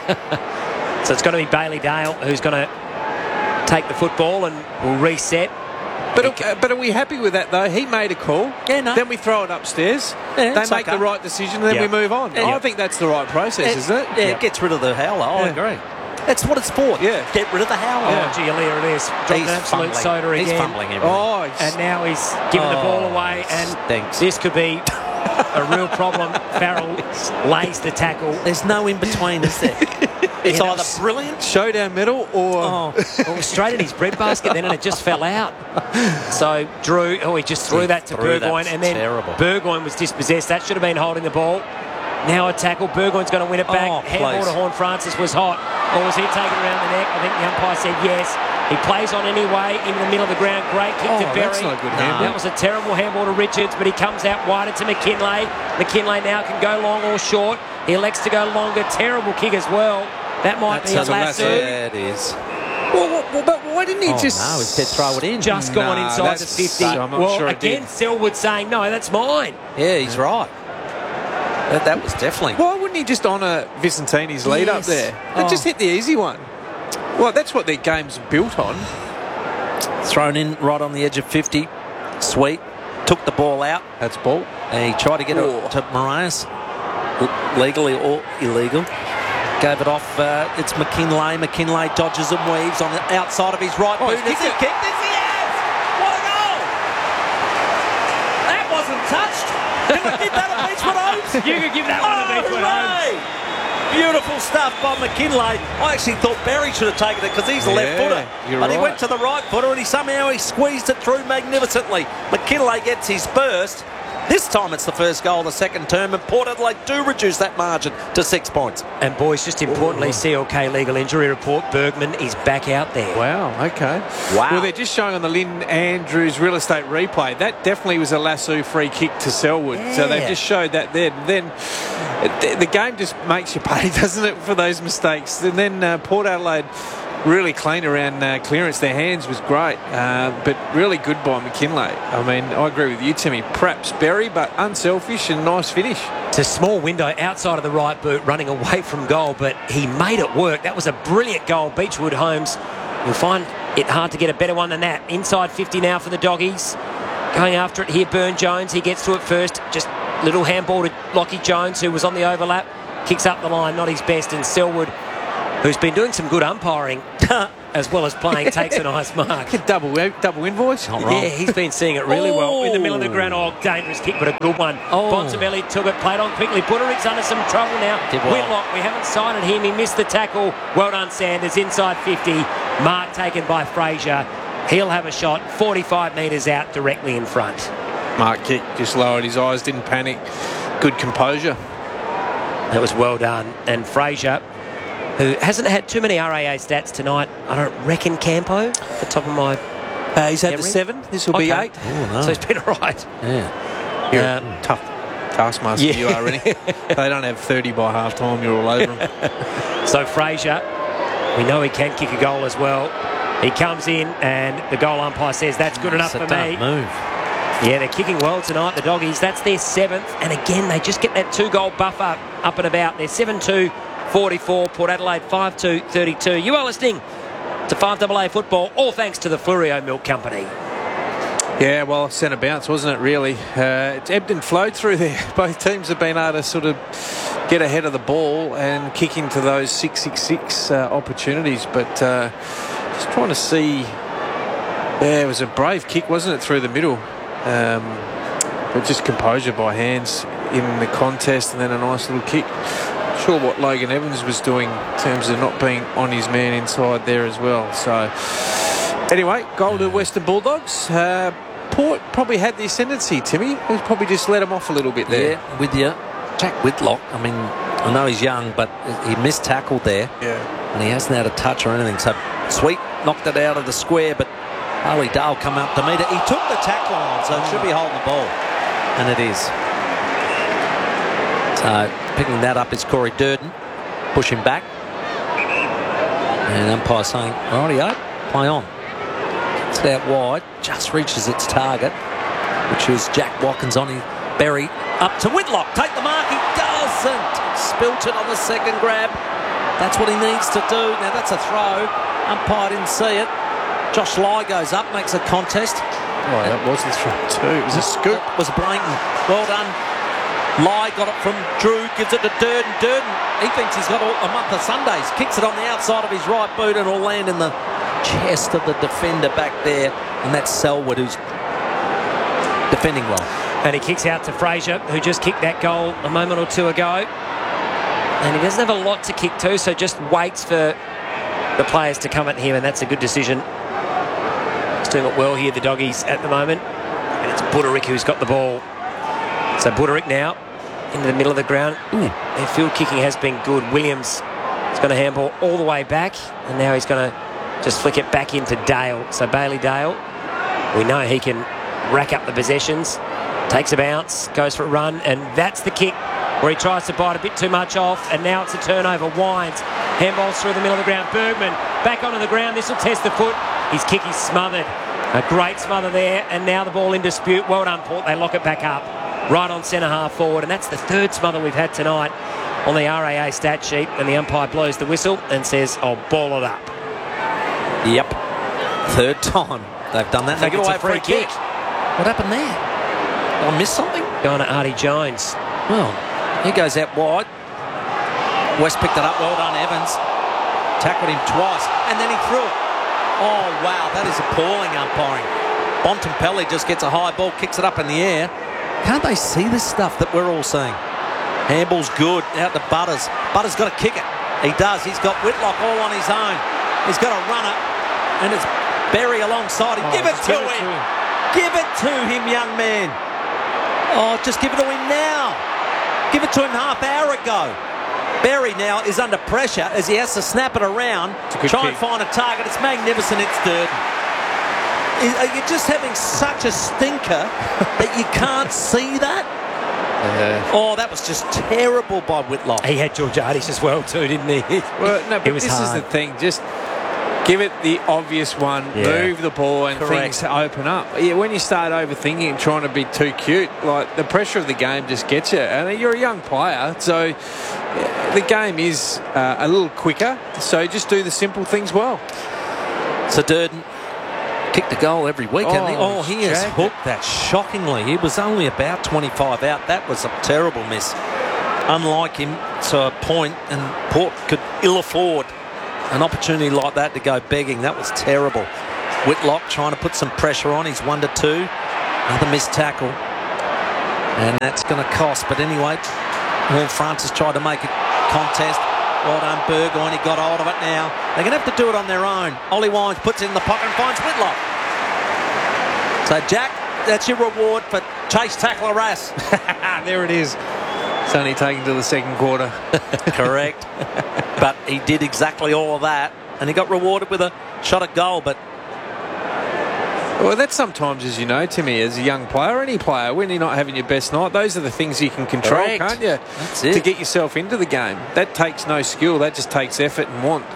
[SPEAKER 3] So it's going to be Bailey Dale who's going to take the football and will reset.
[SPEAKER 2] But are we happy with that, though? He made a call.
[SPEAKER 1] Yeah, no.
[SPEAKER 2] Then we throw it upstairs.
[SPEAKER 1] Yeah,
[SPEAKER 2] they make the right decision, and then we move on.
[SPEAKER 1] Yeah.
[SPEAKER 2] I think that's the right process, isn't it?
[SPEAKER 1] Yeah, it gets rid of the howler. I agree. That's what it's for.
[SPEAKER 2] Yeah.
[SPEAKER 1] Get rid of the howler.
[SPEAKER 3] Oh, gee, Alia, it is. Dropped an absolute soda again.
[SPEAKER 1] He's fumbling everything.
[SPEAKER 2] Oh,
[SPEAKER 3] and now he's giving the ball away, and this could be a real problem. Farrell lays the tackle.
[SPEAKER 1] There's no in between, is there? It's either brilliant,
[SPEAKER 2] showdown medal, or
[SPEAKER 3] straight in his breadbasket then, and it just fell out. So Drew, he just threw that to Burgoyne, and then Burgoyne was dispossessed. That should have been holding the ball. Now a tackle. Burgoyne's going to win it back. Handball to Horne-Francis was hot. Or was he taken around the neck? I think the umpire said yes. He plays on anyway into the middle of the ground. Great kick to Berry.
[SPEAKER 2] That's not a good handball.
[SPEAKER 3] That was a terrible handball to Richards, but he comes out wider to McKinlay. McKinlay now can go long or short. He elects to go longer. Terrible kick as well. That might be a lasso.
[SPEAKER 1] Yeah, it is.
[SPEAKER 2] Well, but why didn't he just...
[SPEAKER 1] No, he said throw it in.
[SPEAKER 3] Just gone inside the 50.
[SPEAKER 2] I'm not sure
[SPEAKER 3] again, Selwood saying, no, that's mine.
[SPEAKER 1] Yeah, he's right. That was definitely...
[SPEAKER 2] Why wouldn't he just honour Vicentini's lead up there? They just hit the easy one. Well, that's what their game's built on.
[SPEAKER 1] Thrown in right on the edge of 50. Sweet. Took the ball out.
[SPEAKER 2] That's ball.
[SPEAKER 1] And he tried to get it to Moraes. Legally or illegal. Gave it off. It's McKinlay. McKinlay dodges and weaves on the outside of his right boot. Is he kicked? Yes, he has! What a goal! That wasn't touched. Can we give that a Beachwood Holmes?
[SPEAKER 3] You could give that one a Beachwood Holmes.
[SPEAKER 1] Beautiful stuff by McKinlay. I actually thought Berry should have taken it because he's a left footer. But he went to the right footer and he squeezed it through magnificently. McKinlay gets his burst. This time it's the first goal of the second term, and Port Adelaide do reduce that margin to 6 points.
[SPEAKER 3] And boys, just importantly, CLK legal injury report, Bergman is back out there.
[SPEAKER 2] Wow, okay.
[SPEAKER 1] Wow.
[SPEAKER 2] Well, they're just showing on the Lynn Andrews real estate replay. That definitely was a lasso free kick to Selwood. Yeah. So they've just showed that there. Then the game just makes you pay, doesn't it, for those mistakes. And then Port Adelaide really clean around clearance. Their hands was great, but really good by McKinlay. I mean, I agree with you, Timmy. Perhaps Berry, but unselfish and nice finish.
[SPEAKER 3] It's a small window outside of the right boot, running away from goal, but he made it work. That was a brilliant goal. Beachwood Holmes will find It's hard to get a better one than that. Inside 50 now for the Doggies. Going after it here, Burne-Jones. He gets to it first. Just little handball to Lockie Jones, who was on the overlap. Kicks up the line, not his best. And Selwood, who's been doing some good umpiring as well as playing, takes a nice mark.
[SPEAKER 4] Double invoice.
[SPEAKER 1] Not wrong.
[SPEAKER 3] Yeah, he's been seeing it really well. In the middle of the ground. Oh, dangerous kick, but a good one. Bontempelli took it, played on quickly. Butterick's under some trouble now. Whitlock, we haven't sighted him. He missed the tackle. Well done, Sanders. Inside 50. Mark taken by Fraser. He'll have a shot 45 metres out directly in front.
[SPEAKER 4] Mark Kick just lowered his eyes, didn't panic. Good composure.
[SPEAKER 3] That was well done. And Fraser, who hasn't had too many RAA stats tonight, I don't reckon Campo, off the top of my
[SPEAKER 4] he's had
[SPEAKER 3] memory.
[SPEAKER 4] the 7. This will be 8.
[SPEAKER 1] Oh, no.
[SPEAKER 3] So he's been all right.
[SPEAKER 1] Yeah.
[SPEAKER 4] You're a tough taskmaster, you are, really. They don't have 30 by half-time. You're all over them.
[SPEAKER 3] So Fraser, we know he can kick a goal as well. He comes in and the goal umpire says, that's good enough for me.
[SPEAKER 1] Move.
[SPEAKER 3] Yeah, they're kicking well tonight, the Doggies. That's their 7th. And again, they just get that 2-goal buffer up and about. They're 7-2, 44. Port Adelaide 5-2, 32. You are listening to 5AA Football, all thanks to the Fluorio Milk Company.
[SPEAKER 4] Yeah, well, centre bounce, wasn't it, really? It's ebbed and flowed through there. Both teams have been able to sort of get ahead of the ball and kick into those 6-6-6 opportunities. But just trying to see... Yeah, it was a brave kick, wasn't it, through the middle? But just composure by hands in the contest and then a nice little kick. Not sure what Logan Evans was doing in terms of not being on his man inside there as well. So, anyway, goal to Western Bulldogs. Port probably had the ascendancy, Timmy. He's probably just let him off a little bit there.
[SPEAKER 1] Yeah, with you. Jack Whitlock, I mean, I know he's young, but he missed tackle there.
[SPEAKER 4] Yeah.
[SPEAKER 1] And he hasn't had a touch or anything. So, Sweet knocked it out of the square, but Harley Dale come up to meet it. He took the tackle on, so it should be holding the ball. And it is. So, picking that up is Corey Durden. Pushing back. And umpire saying, rightio, play on. It's out wide. Just reaches its target, which is Jack Watkins on his Berry. Up to Whitlock. Take the mark. He doesn't. Spilt it on the second grab. That's what he needs to do. Now, that's a throw. Umpire didn't see it. Josh Lai goes up, makes a contest.
[SPEAKER 4] Oh, that was the throw too. It was a scoop.
[SPEAKER 1] It was blatant. Well done. Lai got it from Drew, gives it to Durden. Durden, he thinks he's got a month of Sundays. Kicks it on the outside of his right boot and will land in the chest of the defender back there. And that's Selwood, who's defending well.
[SPEAKER 3] And he kicks out to Fraser, who just kicked that goal a moment or two ago. And he doesn't have a lot to kick to, so just waits for the players to come at him, and that's a good decision. He's doing it well here, the Doggies, at the moment. And it's Butterick who's got the ball. So Butterick now into the middle of the ground. Their field kicking has been good. Williams is going to handball all the way back, and now he's going to just flick it back into Dale. So Bailey Dale, we know he can rack up the possessions. Takes a bounce, goes for a run, and that's the kick where he tries to bite a bit too much off, and now it's a turnover. Wines handballs through the middle of the ground. Bergman back onto the ground. This will test the foot. His kick is smothered. A great smother there, and now the ball in dispute. Well done, Port. They lock it back up. Right on centre half forward, and that's the third smother we've had tonight on the RAA stat sheet, and the umpire blows the whistle and says, "I'll ball it up."
[SPEAKER 1] Yep. Third time they've done that. They give away a free kick. What happened there? Did I miss something?
[SPEAKER 3] Going to Artie Jones.
[SPEAKER 1] Well, he goes out wide. West picked it up. Well done, Evans. Tackled him twice, and then he threw it. Oh, wow, that is appalling umpiring. Bontempelli just gets a high ball, kicks it up in the air. Can't they see this stuff that we're all seeing? Handball's good, out to Butters. Butters got to kick it. He does. He's got Whitlock all on his own. He's got a runner, and it's Berry alongside him. Give it to him. Give it to him, young man. Oh, just give it to him now. Give it to him half hour ago. Berry now is under pressure as he has to snap it around, try and find a target. It's magnificent. It's Durden. Are you just having such a stinker that you can't see that? Oh, that was just terrible by Whitlock.
[SPEAKER 3] He had Georgiades as well too, didn't he?
[SPEAKER 4] Well, no, but
[SPEAKER 3] it was
[SPEAKER 4] this
[SPEAKER 3] hard.
[SPEAKER 4] is the thing. Just give it the obvious one, move the ball, and things open up. Yeah, when you start overthinking and trying to be too cute, like the pressure of the game just gets you. And you're a young player, so the game is a little quicker. So just do the simple things well.
[SPEAKER 1] So Durden kicked a goal every week, hasn't he?
[SPEAKER 4] Oh,
[SPEAKER 1] He has
[SPEAKER 4] jagged
[SPEAKER 1] hooked that shockingly. He was only about 25 out. That was a terrible miss. Unlike him to a point, and Port could ill afford an opportunity like that to go begging. That was terrible. Whitlock trying to put some pressure on. He's 1-2. Another missed tackle. And that's going to cost. But anyway, Paul Francis tried to make a contest. Well done, Burgoyne. He got hold of it now. They're going to have to do it on their own. Ollie Wines puts it in the pocket and finds Whitlock. So, Jack, that's your reward for chase tackler Rass.
[SPEAKER 4] There it is. It's only taken to the second quarter.
[SPEAKER 1] Correct. But he did exactly all of that. And he got rewarded with a shot at goal. But
[SPEAKER 4] Well, that's sometimes, as you know, Timmy, as a young player, any player, when you're not having your best night, those are the things you can control,
[SPEAKER 1] Correct.
[SPEAKER 4] can't you?
[SPEAKER 1] That's it.
[SPEAKER 4] To get yourself into the game. That takes no skill. That just takes effort and want.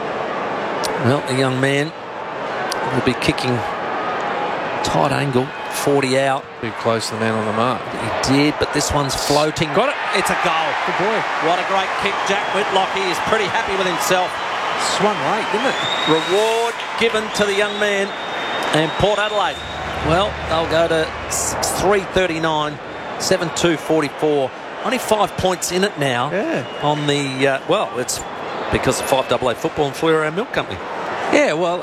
[SPEAKER 1] well, the young man will be kicking tight angle, 40 out.
[SPEAKER 4] Too close to the man on the mark.
[SPEAKER 1] He did, but this one's floating.
[SPEAKER 4] Got it.
[SPEAKER 1] It's a goal.
[SPEAKER 4] Good boy.
[SPEAKER 1] What a great kick. Jack Whitlock, he is pretty happy with himself.
[SPEAKER 4] Swung late, didn't it?
[SPEAKER 1] Reward given to the young man. And Port Adelaide, well, they'll go to 3:39, 7-2-44. Only 5 points in it now.
[SPEAKER 4] Yeah.
[SPEAKER 1] On the, well, it's because of 5AA football and Fleurieu Milk Company.
[SPEAKER 4] Yeah, well,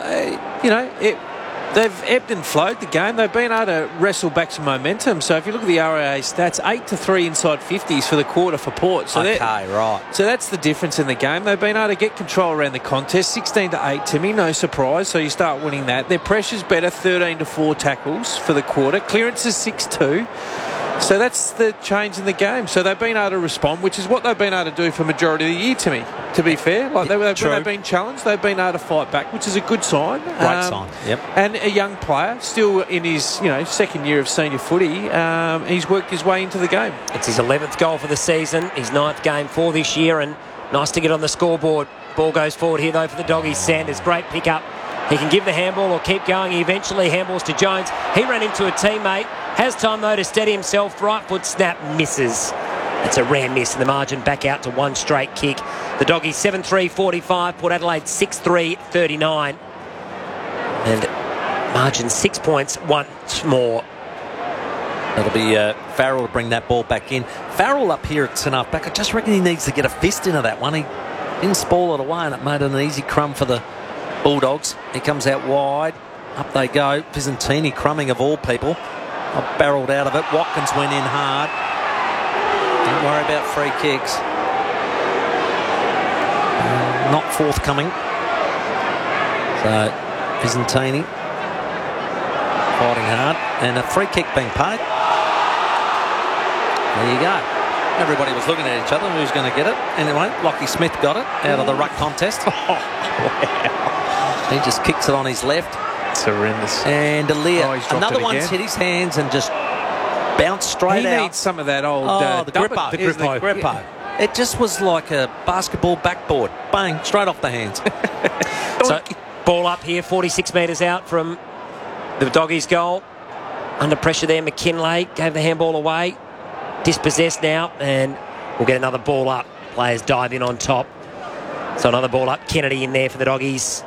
[SPEAKER 4] they've ebbed and flowed the game. They've been able to wrestle back some momentum. So if you look at the RAA stats, 8-3 inside 50s for the quarter for Port. So
[SPEAKER 1] Okay, right.
[SPEAKER 4] So that's the difference in the game. They've been able to get control around the contest. 16-8, Timmy, no surprise. So you start winning that. Their pressure's better, 13-4 tackles for the quarter. Clearance is 6-2. So that's the change in the game. So they've been able to respond, which is what they've been able to do for majority of the year, Timmy, to be fair. Like when they've been challenged, they've been able to fight back, which is a good sign.
[SPEAKER 1] Great sign, yep.
[SPEAKER 4] And a young player, still in his second year of senior footy, he's worked his way into the game.
[SPEAKER 3] It's his 11th goal for the season, his 9th game for this year, and nice to get on the scoreboard. Ball goes forward here, though, for the Doggies. Sanders, great pick-up. He can give the handball or keep going. He eventually handballs to Jones. He ran into a teammate. Has time, though, to steady himself. Right foot snap, misses. It's a rare miss in the margin. Back out to one straight kick. The Doggies 7-3-45. Port Adelaide 6-3-39. And margin 6 points once more.
[SPEAKER 1] That'll be Farrell to bring that ball back in. Farrell up here at centre back. I just reckon he needs to get a fist into that one. He didn't spoil it away, and it made an easy crumb for the Bulldogs. He comes out wide. Up they go. Visentini crumbing of all people. Barreled out of it. Watkins went in hard. Don't worry about free kicks. Not forthcoming. So Visentini fighting hard. And a free kick being paid. There you go. Everybody was looking at each other. Who's going to get it? Anyway, Lockie Smith got it out of the ruck contest.
[SPEAKER 3] Wow.
[SPEAKER 1] He just kicks it on his left.
[SPEAKER 4] It's horrendous.
[SPEAKER 1] And Alia,
[SPEAKER 4] it
[SPEAKER 1] another one's
[SPEAKER 4] again.
[SPEAKER 1] hit his hands and just bounced straight
[SPEAKER 4] He
[SPEAKER 1] out.
[SPEAKER 4] needs some of that old
[SPEAKER 1] the grippo.
[SPEAKER 4] The
[SPEAKER 1] Here's the grippo. It just was like a basketball backboard. Bang, straight off the hands.
[SPEAKER 3] So, ball up here, 46 metres out from the Doggies' goal. Under pressure there, McKinlay gave the handball away. Dispossessed now, and we'll get another ball up. Players dive in on top. So another ball up. Kennedy in there for the Doggies.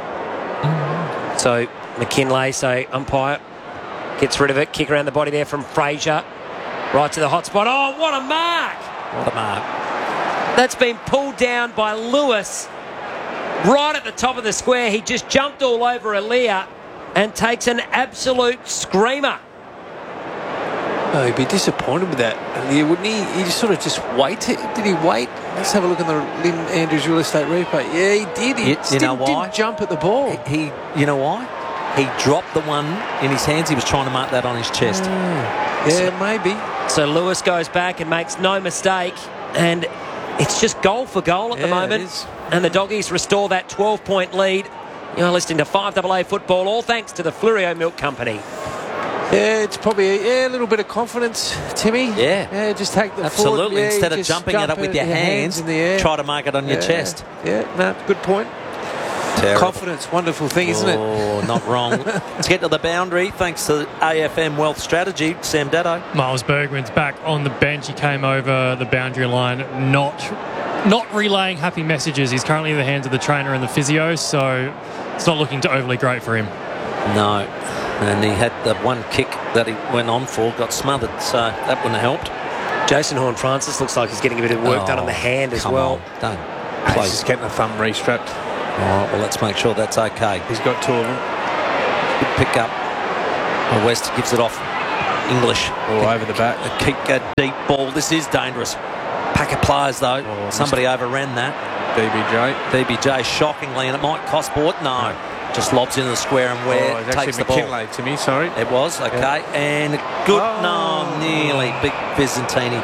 [SPEAKER 3] So McKinlay, so umpire gets rid of it. Kick around the body there from Fraser. Right to the hot spot. Oh, what a mark!
[SPEAKER 1] What a mark.
[SPEAKER 3] That's been pulled down by Lewis. Right at the top of the square. He just jumped all over Alia and takes an absolute screamer.
[SPEAKER 4] Oh, he'd be disappointed with that, wouldn't he? He just sort of wait. Did he wait? Let's have a look in the Lynn Andrews Real Estate replay. Yeah, he did. He
[SPEAKER 1] You know why?
[SPEAKER 4] didn't jump at the ball.
[SPEAKER 1] You know why? He dropped the one in his hands. He was trying to mark that on his chest.
[SPEAKER 4] Yeah, maybe.
[SPEAKER 3] So Lewis goes back and makes no mistake, and it's just goal for goal at the moment.
[SPEAKER 4] It is.
[SPEAKER 3] And the Doggies restore that 12-point lead. You're listening to 5AA football, all thanks to the Fleurieu Milk Company.
[SPEAKER 4] Yeah, it's probably a little bit of confidence, Timmy.
[SPEAKER 1] Yeah.
[SPEAKER 4] Just take the
[SPEAKER 1] Absolutely.
[SPEAKER 4] forward. Yeah,
[SPEAKER 1] Instead of
[SPEAKER 4] just
[SPEAKER 1] jumping it up with your hands,
[SPEAKER 4] in the air.
[SPEAKER 1] try to mark it on your chest.
[SPEAKER 4] Yeah, no, good point.
[SPEAKER 1] Terrible.
[SPEAKER 4] Confidence, wonderful thing, isn't it?
[SPEAKER 1] Oh, not wrong. Let's get to the boundary. Thanks to AFM Wealth Strategy. Sam Datto.
[SPEAKER 5] Miles Bergman's back on the bench. He came over the boundary line, not relaying happy messages. He's currently in the hands of the trainer and the physio, so it's not looking overly great for him.
[SPEAKER 1] No. And he had the one kick that he went on for, got smothered, so that wouldn't have helped.
[SPEAKER 3] Jason Horne-Francis looks like he's getting a bit of work done on the hand as well.
[SPEAKER 1] Don't.
[SPEAKER 2] He's just getting the thumb restrapped.
[SPEAKER 1] All right, well, let's make sure that's okay.
[SPEAKER 2] He's got two of them.
[SPEAKER 1] Good pick up. Well, West gives it off. English.
[SPEAKER 2] All over the back.
[SPEAKER 1] Keep a deep ball. This is dangerous. Pack of players, though. Somebody overran that. DBJ, shockingly, and it might cost Port. No. Just lobs into the square and where takes the
[SPEAKER 2] McKinlay
[SPEAKER 1] ball.
[SPEAKER 2] To me, sorry.
[SPEAKER 1] It was, okay. And good, no, nearly. Big Byzantini.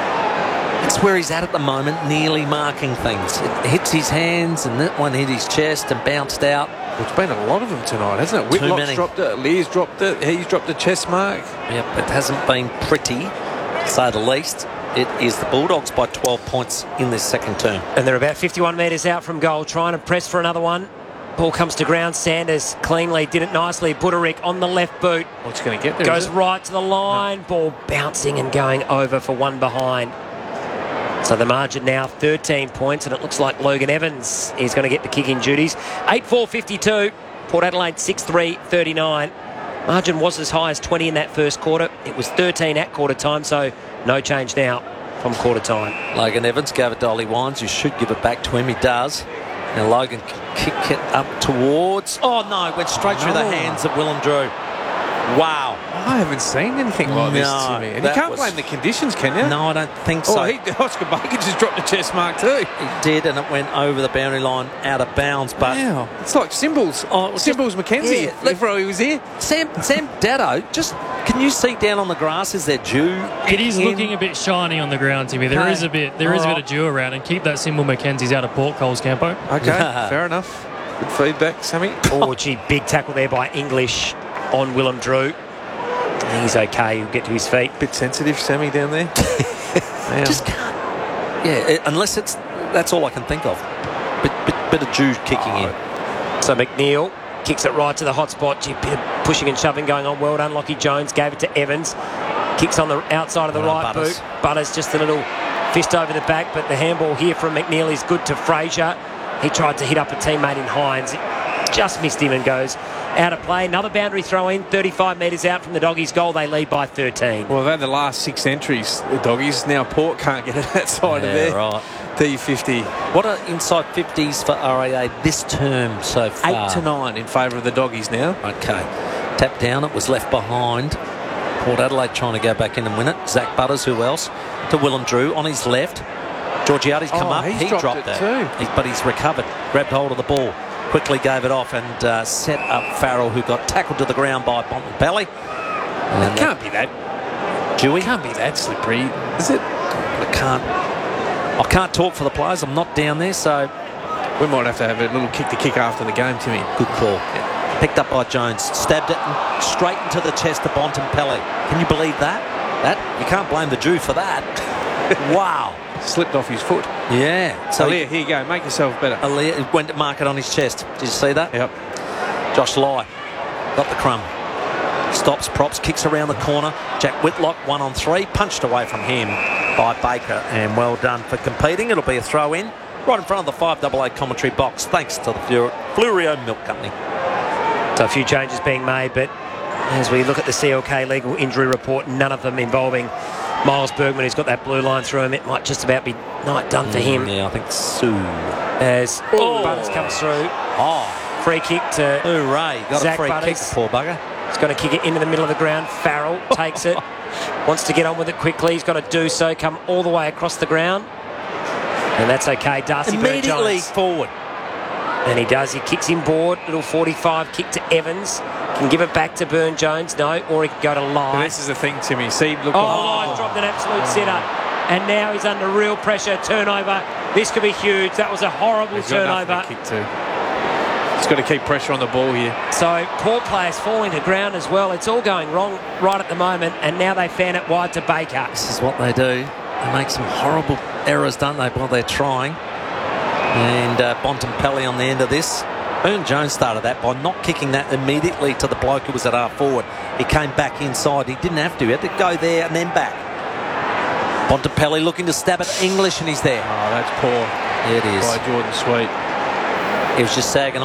[SPEAKER 1] It's where he's at the moment, nearly marking things. It hits his hands, and that one hit his chest and bounced out.
[SPEAKER 2] It's been a lot of them tonight, hasn't it? Whitlock's dropped it, Lear's dropped it, he's dropped the chest mark.
[SPEAKER 1] Yep, it hasn't been pretty, to say the least. It is the Bulldogs by 12 points in this second term.
[SPEAKER 3] And they're about 51 metres out from goal, trying to press for another one. Ball comes to ground. Sanders cleanly did it nicely. Budarick on the left boot.
[SPEAKER 2] What's going to get there?
[SPEAKER 3] Goes right to the line. No. Ball bouncing and going over for one behind. So the margin now 13 points, and it looks like Logan Evans is going to get the kicking duties. 8-4-52. Port Adelaide 6-3-39. Margin was as high as 20 in that first quarter. It was 13 at quarter time, so no change now from quarter time.
[SPEAKER 1] Logan Evans gave it to Ollie Wines, who should give it back to him. He does. Now Logan can kick it up towards... Oh, no, went straight through the hands of Willem Drew. Wow.
[SPEAKER 2] I haven't seen anything like this, Timmy. And you can't blame the conditions, can you?
[SPEAKER 1] No, I don't think so.
[SPEAKER 2] Oscar Baker just dropped the chest mark too.
[SPEAKER 1] He did, and it went over the boundary line out of bounds. But
[SPEAKER 2] it's like Symbols. Symbols McKenzie before he was here.
[SPEAKER 1] Sam Dado, just can you see down on the grass? Is there dew?
[SPEAKER 5] It is looking a bit shiny on the ground, Timmy. There is a bit of dew around, and keep that Symbol McKenzie's out of Port Coles, Campo.
[SPEAKER 2] Okay, fair enough. Good feedback, Sammy.
[SPEAKER 3] Oh, gee, big tackle there by English on Willem Drew. He's okay. He'll get to his feet.
[SPEAKER 2] Bit sensitive, Sammy, down there.
[SPEAKER 1] Just can't. Yeah, unless that's all I can think of. Bit of dew kicking in.
[SPEAKER 3] So McNeil kicks it right to the hot spot. Gee, bit of pushing and shoving going on. Well done, Lockie Jones. Gave it to Evans. Kicks on the outside of the right boot. Butters just a little fist over the back, but the handball here from McNeil is good to Fraser. He tried to hit up a teammate in Hines. It just missed him and goes out of play. Another boundary throw in, 35 metres out from the Doggies' goal. They lead by 13.
[SPEAKER 2] Well, they've had the last 6 entries, the Doggies. Now Port can't get it outside of there.
[SPEAKER 1] Right.
[SPEAKER 2] D50.
[SPEAKER 1] What are inside 50s for RAA this term so far?
[SPEAKER 2] 8-9 in favour of the Doggies now.
[SPEAKER 1] Okay. Tap down. It was left behind. Port Adelaide trying to go back in and win it. Zach Butters, who else? To Willem Drew on his left. Georgiades come up. He dropped it too. But he's recovered. Grabbed hold of the ball. Quickly gave it off and set up Farrell, who got tackled to the ground by Bontempelli.
[SPEAKER 2] It can't be that.
[SPEAKER 1] Dewey?
[SPEAKER 2] It can't be that slippery, is it?
[SPEAKER 1] I can't talk for the players. I'm not down there, so...
[SPEAKER 2] We might have to have a little kick after the game, Timmy.
[SPEAKER 1] Good call. Yeah. Picked up by Jones. Stabbed it and straight into the chest of Bontempelli. Can you believe that? You can't blame the Jew for that. Wow.
[SPEAKER 2] Slipped off his foot.
[SPEAKER 1] Yeah.
[SPEAKER 2] So here you go. Make yourself better.
[SPEAKER 1] Aaliyah went to mark it on his chest. Did you see that?
[SPEAKER 2] Yep.
[SPEAKER 1] Josh Lai got the crumb. Stops, props, kicks around the corner. Jack Whitlock 1-on-3. Punched away from him by Baker. And well done for competing. It'll be a throw in right in front of the 5AA commentary box. Thanks to the Flurio Milk Company.
[SPEAKER 3] So a few changes being made, but as we look at the CLK legal injury report, none of them involving Miles Bergman, who's got that blue line through him. It might just about be night done for him.
[SPEAKER 1] Yeah, I think so.
[SPEAKER 3] As Butters comes through. Free kick to
[SPEAKER 1] Hooray. Got
[SPEAKER 3] Zach
[SPEAKER 1] a free
[SPEAKER 3] Butters.
[SPEAKER 1] kick, poor bugger.
[SPEAKER 3] He's going to kick it into the middle of the ground. Farrell takes it. Wants to get on with it quickly. He's got to do so. Come all the way across the ground. And that's okay. Darcy
[SPEAKER 1] immediately
[SPEAKER 3] Burne-Jones.
[SPEAKER 1] Forward.
[SPEAKER 3] And he does. He kicks him board. Little 45 kick to Evans. Can give it back to Burne-Jones. No. Or he can go to Lai.
[SPEAKER 2] This is the thing, Timmy. See, look.
[SPEAKER 3] Lai's dropped an absolute sitter. And now he's under real pressure. Turnover. This could be huge. That was a horrible turnover.
[SPEAKER 2] Kick too. He's got to keep pressure on the ball here.
[SPEAKER 3] So Port players falling to ground as well. It's all going wrong right at the moment. And now they fan it wide to Baker.
[SPEAKER 1] This is what they do. They make some horrible errors, don't they, while they're trying. And Bontempelli on the end of this. Burne-Jones started that by not kicking that immediately to the bloke who was at half forward. He came back inside. He didn't have to. He had to go there and then back. Bontempelli looking to stab at English, and he's there.
[SPEAKER 2] Oh, that's poor.
[SPEAKER 1] It is.
[SPEAKER 2] By Jordan Sweet.
[SPEAKER 1] He was just sagging off.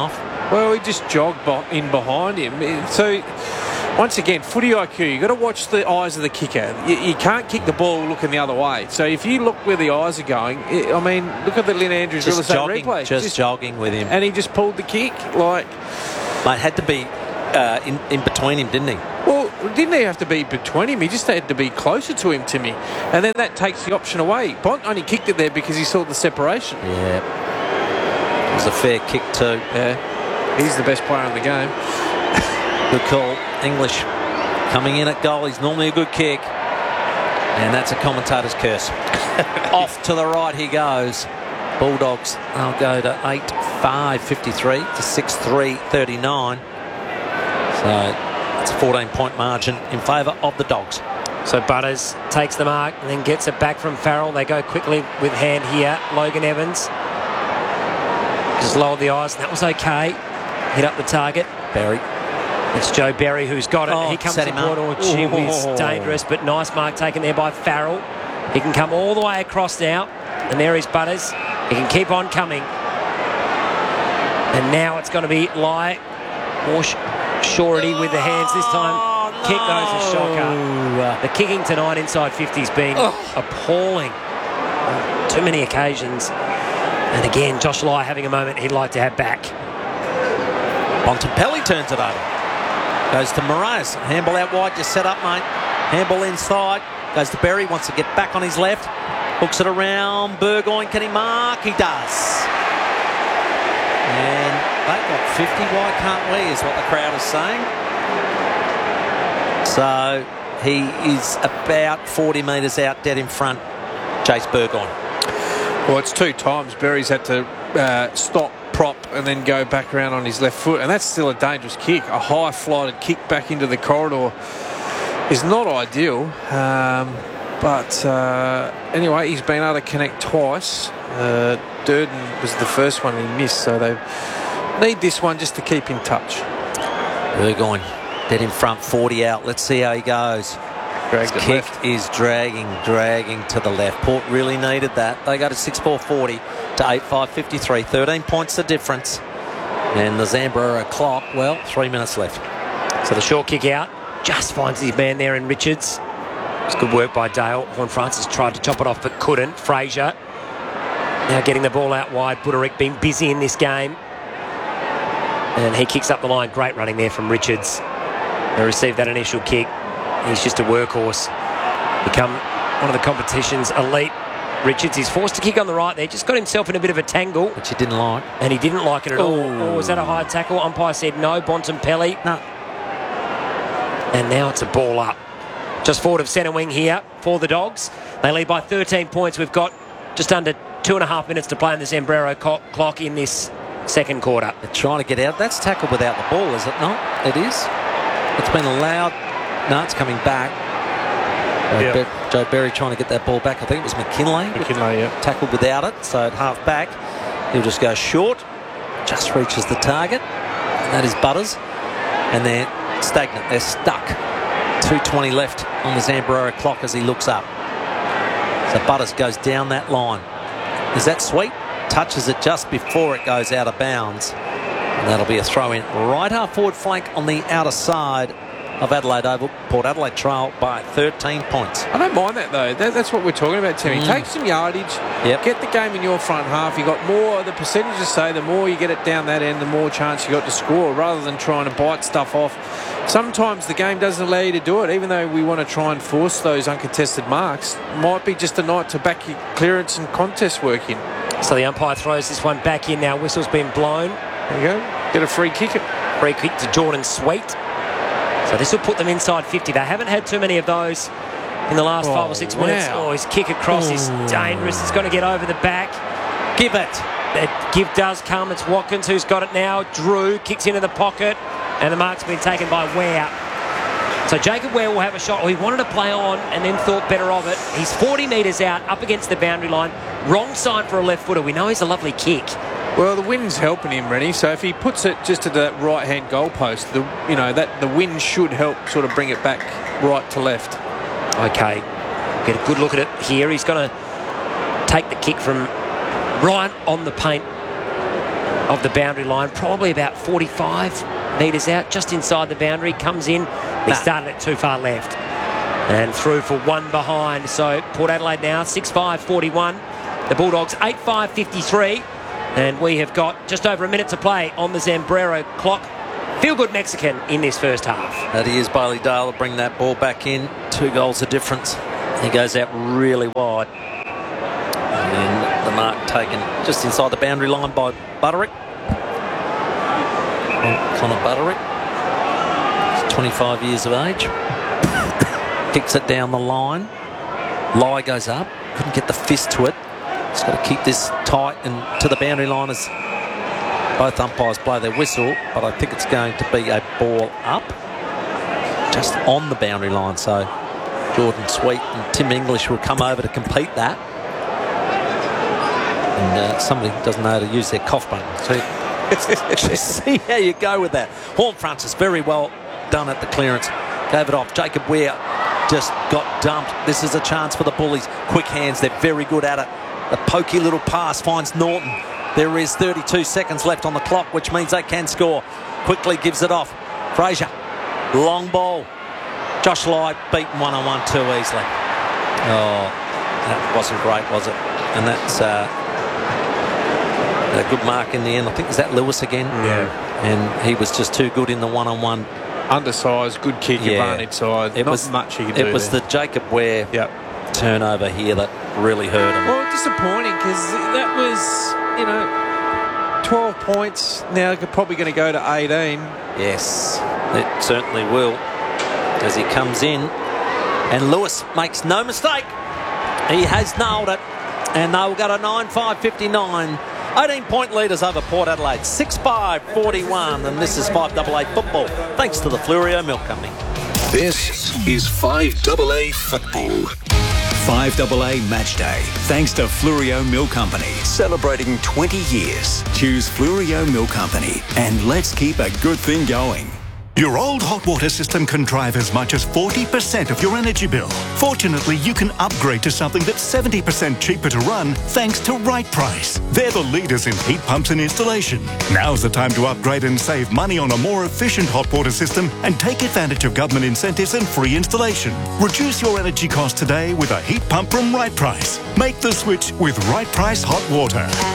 [SPEAKER 2] Well, he just jogged in behind him. So, once again, footy IQ, you've got to watch the eyes of the kicker. You can't kick the ball looking the other way. So if you look where the eyes are going, I mean, look at the Lynn Andrews real estate replay.
[SPEAKER 1] Just jogging with him.
[SPEAKER 2] And he just pulled the kick. Like,
[SPEAKER 1] Mate, had to be in between him, didn't he?
[SPEAKER 2] Well, didn't he have to be between him? He just had to be closer to him, Timmy. And then that takes the option away. Bont only kicked it there because he saw the separation.
[SPEAKER 1] Yeah. It was a fair kick too.
[SPEAKER 2] Yeah. He's the best player in the game.
[SPEAKER 1] Good call. English coming in at goal. He's normally a good kick. And that's a commentator's curse. Off to the right he goes. Bulldogs, they'll go to 8-5-53 to 6-3-39. So it's a 14-point margin in favour of the Dogs.
[SPEAKER 3] So Butters takes the mark and then gets it back from Farrell. They go quickly with hand here. Logan Evans just lowered the eyes. And that was okay. Hit up the target.
[SPEAKER 1] Berry.
[SPEAKER 3] It's Joe Berry who's got it. He comes aboard. Oh, gee whiz, dangerous, but nice mark taken there by Farrell. He can come all the way across now. And there is Butters. He can keep on coming. And now it's going to be Lai. More surety with the hands this time. Kick goes a shocker. The kicking tonight inside 50's been appalling. Too many occasions. And again, Josh Lai having a moment he'd like to have back.
[SPEAKER 1] Bontempelli turns it over. Goes to Moraes. Handball out wide. Just set up, mate. Handball inside. Goes to Berry. Wants to get back on his left. Hooks it around. Burgoyne. Can he mark? He does. And they got 50. Why can't we, is what the crowd is saying. So he is about 40 metres out, dead in front. Jace Burgoyne.
[SPEAKER 2] Well, it's two times. Berry's had to stop, prop, and then go back around on his left foot. And that's still a dangerous kick. A high-flighted kick back into the corridor is not ideal. But anyway, he's been able to connect twice. Durden was the first one he missed, so they need this one just to keep in touch.
[SPEAKER 1] Burgoyne dead in front, 40 out. Let's see how he goes. His kick is dragging to the left. Port really needed that. They go to 6-4-40 to 8-5-53. 13 points the difference. And the Zambroa clock, well, 3 minutes left.
[SPEAKER 3] So the short kick out. Just finds his man there in Richards. It's good work by Dale. Horne-Francis tried to chop it off but couldn't. Fraser now getting the ball out wide. Budarick been busy in this game. And he kicks up the line. Great running there from Richards. They received that initial kick. He's just a workhorse. Become one of the competition's elite. Richards is forced to kick on the right there. Just got himself in a bit of a tangle.
[SPEAKER 1] Which he didn't like.
[SPEAKER 3] And he didn't like it at all. Oh, was that a high tackle? Umpire said no. Bontempelli.
[SPEAKER 1] No.
[SPEAKER 3] And now it's a ball up. Just forward of centre wing here for the Dogs. They lead by 13 points. We've got just under 2.5 minutes to play in the Zambrero clock in this second quarter.
[SPEAKER 1] They're trying to get out. That's tackled without the ball, is it not? It is. It's been allowed. No, it's coming back. Joe Berry trying to get that ball back. I think it was McKinley. Tackled without it, so at half back. He'll just go short. Just reaches the target. And that is Butters. And they're stagnant. They're stuck. 2:20 left on the Zambrero clock as he looks up. So Butters goes down that line. Is that sweet? Touches it just before it goes out of bounds. And that'll be a throw in right half forward flank on the outer side of Adelaide Oval. Port Adelaide trail by 13 points.
[SPEAKER 2] I don't mind that though. That's what we're talking about, Timmy. Take some yardage. Get the game in your front half. You got more. The percentages say the more you get it down that end, the more chance you got to score, rather than trying to bite stuff off. Sometimes the game doesn't allow you to do it, even though we want to try and force those uncontested marks. Might be just a night to back your clearance and contest work in.
[SPEAKER 3] So the umpire throws this one back in now. Whistle's been blown.
[SPEAKER 2] There you go. Get a free kick.
[SPEAKER 3] Free kick to Jordan Sweet. So this will put them inside 50. They haven't had too many of those in the last 5 or 6 minutes. Oh, his kick across is dangerous. It's going to get over the back.
[SPEAKER 1] Give it.
[SPEAKER 3] That give does come. It's Watkins who's got it now. Drew kicks into the pocket. And the mark's been taken by Ware. So Jacob Ware will have a shot. He wanted to play on and then thought better of it. He's 40 metres out, up against the boundary line. Wrong sign for a left footer. We know he's a lovely kick.
[SPEAKER 2] Well, the wind's helping him, Rennie. So if he puts it just to that right-hand goalpost, the wind should help sort of bring it back right to left.
[SPEAKER 3] Okay, get a good look at it here. He's going to take the kick from right on the paint of the boundary line, probably about 45 metres out, just inside the boundary, comes in. He started it too far left and through for one behind. So Port Adelaide now 6-5-41. The Bulldogs 8-5-53. And we have got just over a minute to play on the Zambrero clock. Feel good Mexican in this first half.
[SPEAKER 1] That is Bailey Dale to bring that ball back in. 2 goals of difference. He goes out really wide. And the mark taken just inside the boundary line by Butterick. Connor Butterick. He's 25 years of age. Kicks it down the line. Lie goes up. Couldn't get the fist to it. Just got to keep this tight and to the boundary line as both umpires blow their whistle, but I think it's going to be a ball up just on the boundary line. So Jordan Sweet and Tim English will come over to complete that. And somebody doesn't know how to use their cough button. So see how you go with that. Horn Francis very well done at the clearance. Gave it off. Jacob Ware just got dumped. This is a chance for the Bullies. Quick hands. They're very good at it. The pokey little pass finds Norton. There is 32 seconds left on the clock, which means they can score. Quickly gives it off. Fraser. Long ball. Josh Lyde beaten one-on-one too easily. Oh, that wasn't great, was it? And that's a good mark in the end. I think, is that Lewis again?
[SPEAKER 2] Yeah.
[SPEAKER 1] And he was just too good in the one-on-one.
[SPEAKER 2] Undersized, good kick, advantage side. Not much he could do.
[SPEAKER 1] It was the Jacob Ware turnover here that really hurt him.
[SPEAKER 2] Well, disappointing because that was, 12 points. Now they're probably going to go to 18.
[SPEAKER 1] Yes, it certainly will as he comes in. And Lewis makes no mistake. He has nailed it. And they'll go to 9-5-59. 18-point leaders over Port Adelaide. 6-5-41. And this is 5AA football. Thanks to the Flurio Milk Company.
[SPEAKER 6] This is 5AA football. 5AA Match Day, thanks to Flurio Milk Company, celebrating 20 years. Choose Flurio Milk Company, and let's keep a good thing going.
[SPEAKER 12] Your old hot water system can drive as much as 40% of your energy bill. Fortunately, you can upgrade to something that's 70% cheaper to run thanks to Right Price. They're the leaders in heat pumps and installation. Now's the time to upgrade and save money on a more efficient hot water system and take advantage of government incentives and free installation. Reduce your energy cost today with a heat pump from Right Price. Make the switch with Right Price Hot Water.